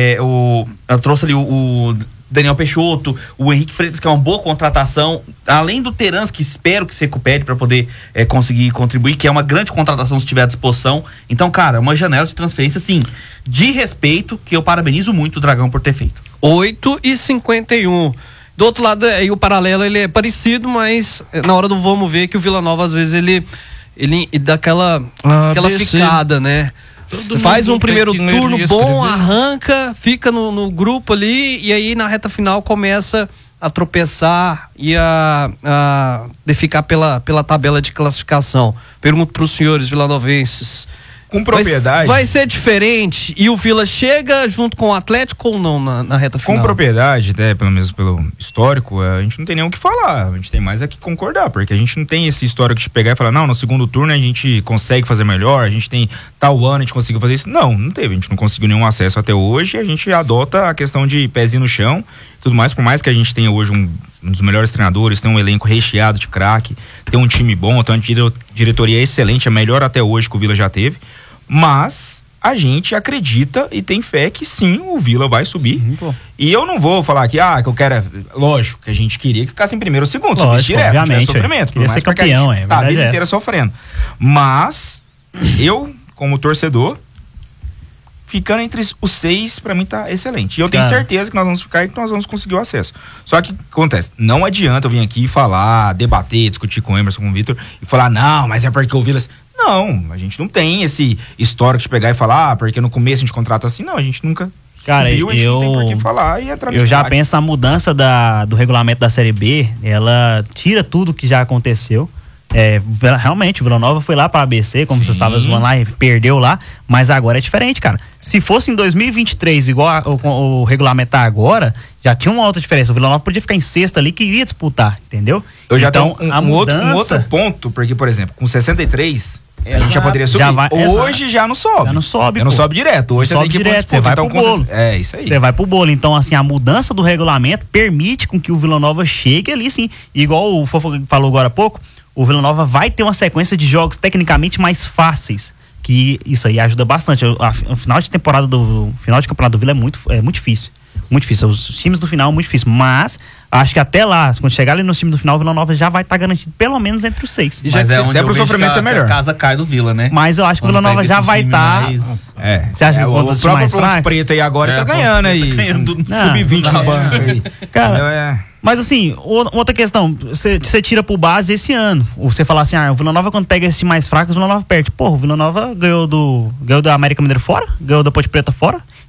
trouxe ali o Daniel Peixoto, o Henrique Freitas, que é uma boa contratação, além do Terans, que espero que se recupere para poder conseguir contribuir, que é uma grande contratação se tiver à disposição. Então, cara, uma janela de transferência, assim, de respeito, que eu parabenizo muito o Dragão por ter feito. 8h51. Do outro lado, aí o paralelo ele é parecido, mas na hora do vamos ver que o Vila Nova, às vezes, ele dá aquela ficada, né? Faz um primeiro turno bom, arranca, fica no grupo ali e aí na reta final começa a tropeçar e a ficar pela tabela de classificação. Pergunto para os senhores vilanovenses. Com propriedade. Vai ser diferente e o Vila chega junto com o Atlético ou não na reta final? Com propriedade, até pelo menos pelo histórico, a gente não tem nem o que falar. A gente tem mais que concordar, porque a gente não tem esse histórico de pegar e falar, não, no segundo turno a gente consegue fazer melhor, a gente tem tal ano, a gente conseguiu fazer isso. Não teve, a gente não conseguiu nenhum acesso até hoje, a gente adota a questão de pezinho no chão e tudo mais, por mais que a gente tenha hoje um dos melhores treinadores, tem um elenco recheado de craque, tem um time bom, tem uma diretoria excelente, a melhor até hoje que o Vila já teve. Mas a gente acredita e tem fé que sim, o Vila vai subir. Sim, e eu não vou falar que eu quero. Lógico que a gente queria que ficasse em primeiro ou segundo. Lógico, direto, obviamente. Sofrimento. Queria ser campeão, a vida inteira sofrendo. Mas eu, como torcedor, ficando entre os 6, pra mim tá excelente. E eu tenho certeza que nós vamos ficar e que nós vamos conseguir o acesso. Só que acontece, não adianta eu vir aqui falar, debater, discutir com o Emerson, com o Vitor e falar, não, mas é porque o Vila. Não, a gente não tem esse histórico de pegar e falar, porque no começo a gente contrata assim. Não, a gente nunca subiu, a gente não tem por que falar e entrar eu já penso a mudança do regulamento da Série B, ela tira tudo que já aconteceu. Realmente, o Vila Nova foi lá para a ABC, como você estava zoando lá, e perdeu lá, mas agora é diferente, cara. Se fosse em 2023, igual o regulamento tá agora, já tinha uma outra diferença. O Vila Nova podia ficar em sexta ali que iria disputar, entendeu? Eu já tenho um outro ponto, porque, por exemplo, com 63, a gente já poderia subir. Hoje já não sobe. Já não sobe. Já não sobe direto. Hoje você tem que ir direto, você vai pro bolo. É isso aí. Você vai pro bolo. Então, assim, a mudança do regulamento permite com que o Vila Nova chegue ali, sim. Igual o Fofo falou agora há pouco, o Vila Nova vai ter uma sequência de jogos tecnicamente mais fáceis, que isso aí ajuda bastante. O final de temporada final de campeonato do Vila é muito difícil. Muito difícil. Os times do final é muito difícil. Mas acho que até lá, quando chegar ali no time do final, o Vila Nova já vai estar garantido pelo menos entre os 6. Mas até pro sofrimento é melhor. A casa cai do Vila, né? Mas eu acho que o Vila Nova já vai estar. Você acha que o próprio Ponte Preta aí agora tá ganhando aí. Tá ganhando sub-20 no banco aí. Cara. Mas assim, outra questão, você tira pro base esse ano. Você falar assim, o Vila Nova quando pega esse time mais fraco, o Vila Nova perde. Pô, o Vila Nova ganhou da América Mineiro fora, ganhou da Ponte Preta fora.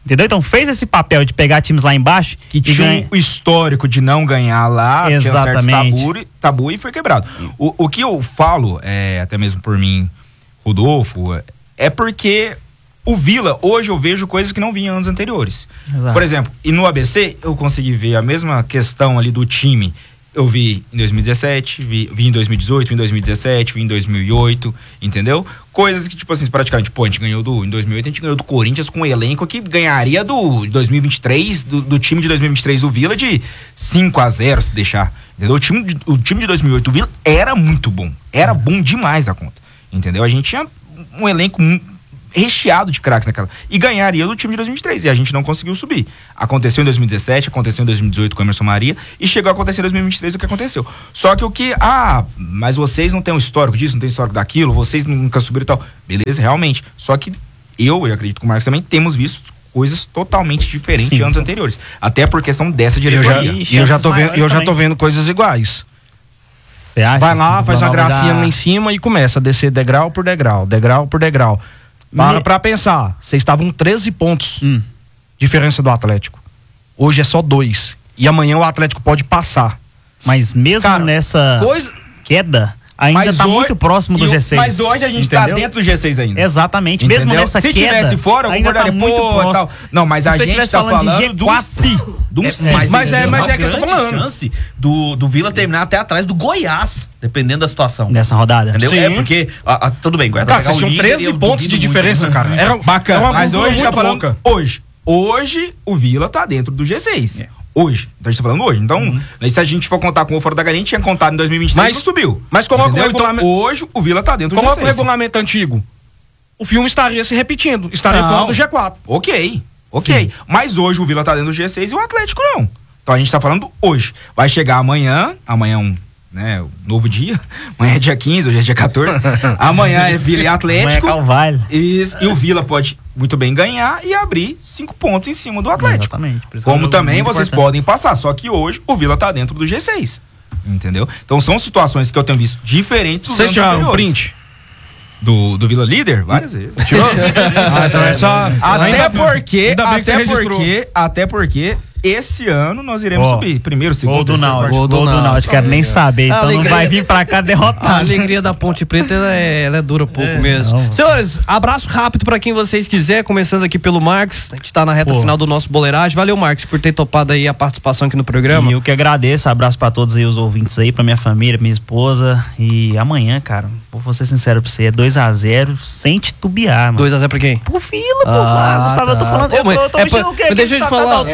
Entendeu? Então fez esse papel de pegar times lá embaixo que tinha um histórico de não ganhar lá, exatamente, tinha certo tabu e foi quebrado. O que eu falo, até mesmo por mim, Rodolfo, é porque o Vila, hoje eu vejo coisas que não vi em anos anteriores. Exato. Por exemplo, e no ABC eu consegui ver a mesma questão ali do time. Eu vi em 2017, vi em 2018, vi em 2017, vi em 2008, entendeu? Coisas que, tipo assim, praticamente, a gente ganhou em 2008, a gente ganhou do Corinthians com um elenco que ganharia do 2023, do time de 2023 do Vila de 5-0, se deixar, entendeu? O time de 2008 do Vila era muito bom, era bom demais a conta, entendeu? A gente tinha um elenco recheado de craques naquela. E ganharia do time de 2023. E a gente não conseguiu subir. Aconteceu em 2017, aconteceu em 2018 com o Emerson Maria e chegou a acontecer em 2023 o que aconteceu. Só que mas vocês não têm um histórico disso, não tem histórico daquilo, vocês nunca subiram e tal. Beleza, realmente. Só que eu acredito que o Marcos também temos visto coisas totalmente diferentes de anos anteriores. Até por questão dessa diretoria. Eu já tô vendo coisas iguais. Você acha? Vai lá, faz uma gracinha lá em cima e começa a descer degrau por degrau, degrau por degrau. Pra pensar, vocês estavam 13 pontos diferença do Atlético. Hoje é só 2. E amanhã o Atlético pode passar. Mas mesmo nessa queda, ainda tá muito próximo do G6. Mas hoje a gente tá dentro do G6 ainda. Exatamente. Entendeu? Mesmo nessa queda, se tivesse fora, eu concordaria muito próximo. Tal. Não, mas a gente tá falando do G4. Mas é que eu tô falando. Chance do Vila terminar até atrás do Goiás, dependendo da situação. Nessa rodada. Entendeu? Sim. É porque, tudo bem, Goiás. Vocês tinham 13 pontos de diferença, cara. Era bacana. Mas hoje a gente tá falando hoje o Vila tá dentro do G6. Hoje. Então a gente tá falando hoje. Então, se a gente for contar com o fora da galinha, a gente tinha contado em 2023 e não subiu. Mas coloca o regulamento. Então, hoje o Vila tá dentro do G6. Coloca o regulamento antigo. O filme estaria se repetindo. Estaria fora do G4. Ok. Sim. Mas hoje o Vila tá dentro do G6 e o Atlético não. Então a gente tá falando hoje. Vai chegar amanhã um novo dia. Amanhã é dia 15, hoje é dia 14. Amanhã é Vila e Atlético. Amanhã é Calvário. E o Vila pode muito bem ganhar e abrir 5 pontos em cima do Atlético. Exatamente. Como também vocês podem passar. Só que hoje o Vila tá dentro do G6. Entendeu? Então são situações que eu tenho visto diferentes dos anos anteriores. Vocês tiraram um print? Do Vila Líder? Várias vezes. Então é só... Até porque esse ano nós iremos subir. Primeiro, segundo, Gol do Náutico. Quero nem saber. Então não vai vir pra cá derrotado. A alegria da Ponte Preta, ela é dura um pouco mesmo. Não. Senhores, abraço rápido pra quem vocês quiser. Começando aqui pelo Marcos. A gente tá na reta final do nosso boleiragem. Valeu, Marcos, por ter topado aí a participação aqui no programa. E eu que agradeço. Abraço pra todos aí os ouvintes aí, pra minha família, minha esposa. E amanhã, cara, vou ser sincero pra você, é 2-0 sem titubear, mano. 2-0 pra quem? Pro Vila, pô. Gustavo, eu tô falando. Eu tô mexendo o quê? Deixa eu te falar.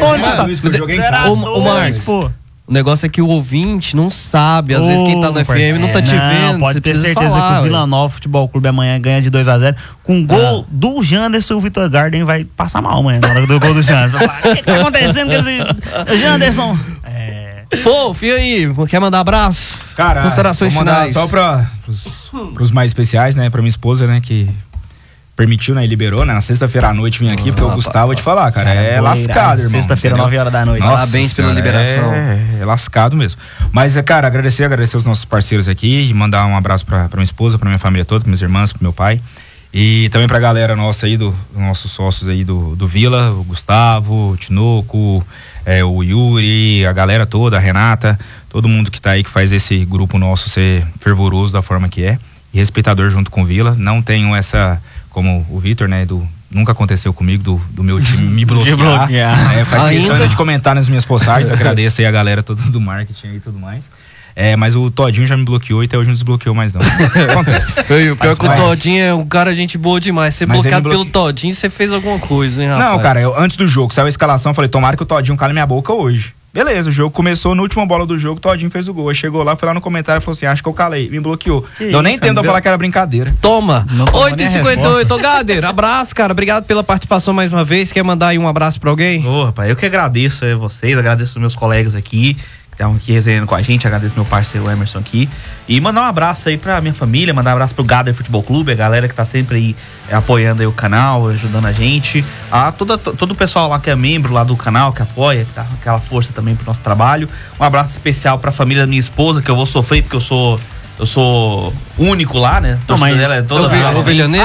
O Marcos, o negócio é que o ouvinte não sabe. Às vezes quem tá no FM não tá te vendo. Pode ter certeza que o Vila Nova Futebol Clube amanhã ganha de 2-0. Com gol do Janderson, o Vitor Garden vai passar mal amanhã na hora do gol do Janderson. O que tá acontecendo com esse Janderson? Pô, filho aí, quer mandar abraço? Cara, considerações finais. Só pros mais especiais, né? Pra minha esposa, né? Que permitiu, né? E liberou, né? Na sexta-feira à noite vim aqui, porque o Gustavo, vou te falar, cara, é lascado, irmão. Sexta-feira, 9 horas da noite. Parabéns pela liberação. É lascado mesmo. Mas, cara, agradecer os nossos parceiros aqui e mandar um abraço pra minha esposa, pra minha família toda, pra minhas irmãs, pro meu pai. E também pra galera nossa aí, dos nossos sócios aí do Vila, o Gustavo, o Tinoco, o Yuri, a galera toda, a Renata, todo mundo que tá aí, que faz esse grupo nosso ser fervoroso da forma que é. E respeitador junto com o Vila. Não tenho essa, como o Vitor, né, nunca aconteceu comigo do meu time me bloquear. Faz questão de comentar nas minhas postagens. Agradeço aí a galera toda do marketing e tudo mais. Mas o Todinho já me bloqueou e até hoje não desbloqueou mais não. Acontece. O pior que o Todinho é um cara gente boa demais. Ser bloqueado pelo Todinho, você fez alguma coisa, hein, rapaz? Não, cara, antes do jogo, saiu a escalação, falei, tomara que o Todinho cale minha boca hoje. Beleza, o jogo começou, na última bola do jogo, o Todinho fez o gol. Aí chegou lá, foi lá no comentário e falou assim, acho que eu calei, me bloqueou. Eu nem tento falar que era brincadeira. Toma! 8h58, ô Gader, abraço, cara, obrigado pela participação mais uma vez. Quer mandar aí um abraço pra alguém? Rapaz, eu que agradeço a vocês, agradeço os meus colegas aqui, que estavam aqui resenhando com a gente, agradeço meu parceiro Emerson aqui. E mandar um abraço aí pra minha família, mandar um abraço pro Gader Futebol Clube, a galera que tá sempre aí apoiando aí o canal, ajudando a gente. Todo o pessoal lá que é membro lá do canal, que apoia, que dá aquela força também pro nosso trabalho. Um abraço especial pra família da minha esposa, que eu vou sofrer porque eu sou eu sou único lá, né? A torcida dela é toda ovelha negra?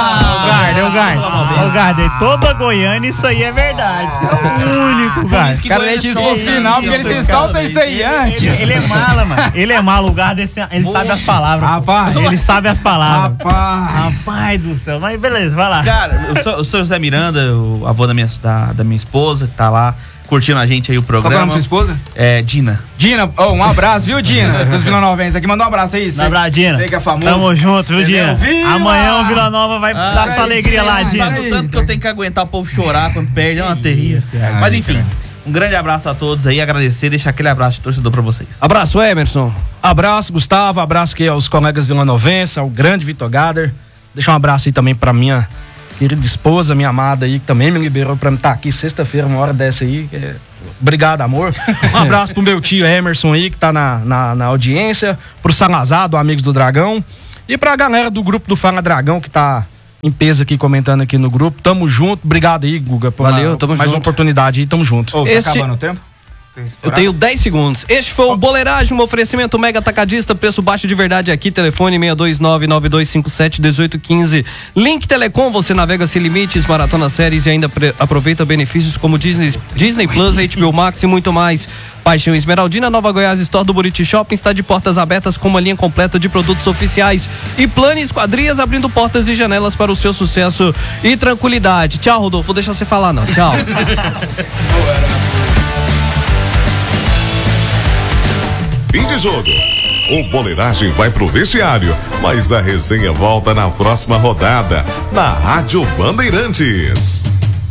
O Garda, toda Goiânia, isso aí é verdade. Você é o único, Garda. O cara deixa isso pro final, porque ele se solta isso aí antes. Ele é mala, mano. Ele é malo, o Garda, ele sabe as palavras. Rapaz. Ele sabe as palavras. Rapaz do céu. Mas beleza, vai lá. Cara, eu sou José Miranda, o avô da minha esposa, que tá lá curtindo a gente aí o programa. Qual é o nome da sua esposa? É Dina. Dina, um abraço, viu, Dina? Dos Vila Novenses aqui, manda um abraço aí. Um abraço, Dina. Sei que é famoso. Tamo junto, viu, Dina? Amanhã o Vila Nova vai dar sua alegria lá, Dina. Sabe o tanto que eu tenho que aguentar o povo chorar quando perde, é uma terrível. Mas enfim, um grande abraço a todos aí, agradecer, deixar aquele abraço de torcedor pra vocês. Abraço, Emerson. Abraço, Gustavo, abraço aqui aos colegas vilanovenses, ao grande Vitor Gader. Deixa um abraço aí também pra minha querida esposa, minha amada aí, que também me liberou pra estar aqui sexta-feira, uma hora dessa aí. Obrigado, amor. Um abraço pro meu tio Emerson aí, que tá na audiência, pro Salazar, do Amigos do Dragão, e pra galera do grupo do Fala Dragão, que tá em peso aqui, comentando aqui no grupo. Tamo junto. Obrigado aí, Guga, por Valeu, tamo mais junto. uma oportunidade aí. Tamo junto. Tá acabando o tempo? Eu tenho 10 segundos. Este foi o Boleiragem, um oferecimento Mega Atacadista, preço baixo de verdade aqui, telefone 62992571815. Link Telecom, você navega sem limites, maratona séries e ainda aproveita benefícios como Disney Plus, HBO Max e muito mais. Paixão Esmeraldina, Nova Goiás Store do Buriti Shopping está de portas abertas com uma linha completa de produtos oficiais. E Plano Esquadrias abrindo portas e janelas para o seu sucesso e tranquilidade. Tchau, Rodolfo, vou deixar você falar não. Tchau. Fim de jogo. O Boleiragem vai pro vestiário, mas a resenha volta na próxima rodada, na Rádio Bandeirantes.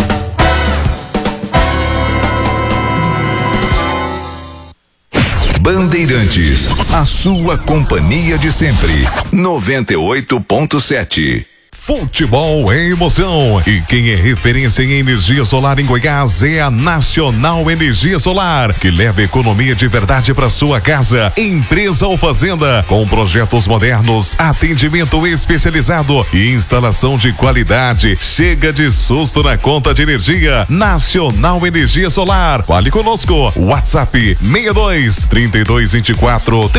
Bandeirantes, a sua companhia de sempre. 98.7. Futebol é emoção e quem é referência em energia solar em Goiás é a Nacional Energia Solar, que leva economia de verdade para sua casa. Empresa ou fazenda, com projetos modernos, atendimento especializado e instalação de qualidade. Chega de susto na conta de energia. Nacional Energia Solar. Fale conosco. WhatsApp 62 3224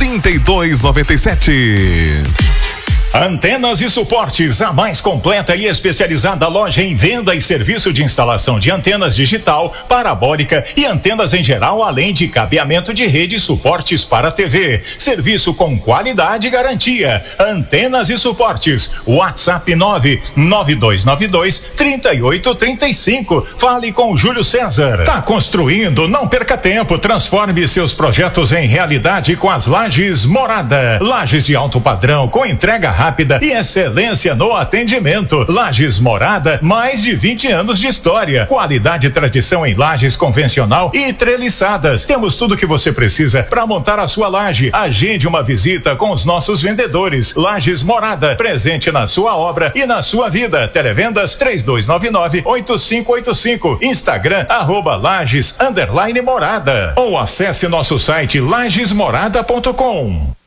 3297. Antenas e Suportes, a mais completa e especializada loja em venda e serviço de instalação de antenas digital, parabólica e antenas em geral, além de cabeamento de rede e suportes para TV. Serviço com qualidade e garantia. Antenas e Suportes. WhatsApp 99292-3835. Fale com Júlio César. Tá construindo? Não perca tempo. Transforme seus projetos em realidade com as Lajes Morada. Lajes de alto padrão, com entrega rápida e excelência no atendimento. Lajes Morada, mais de 20 anos de história. Qualidade e tradição em lajes convencional e treliçadas. Temos tudo que você precisa para montar a sua laje. Agende uma visita com os nossos vendedores. Lajes Morada, presente na sua obra e na sua vida. Televendas 3299-8585. Instagram @Lajes_Morada. Ou acesse nosso site lajesmorada.com.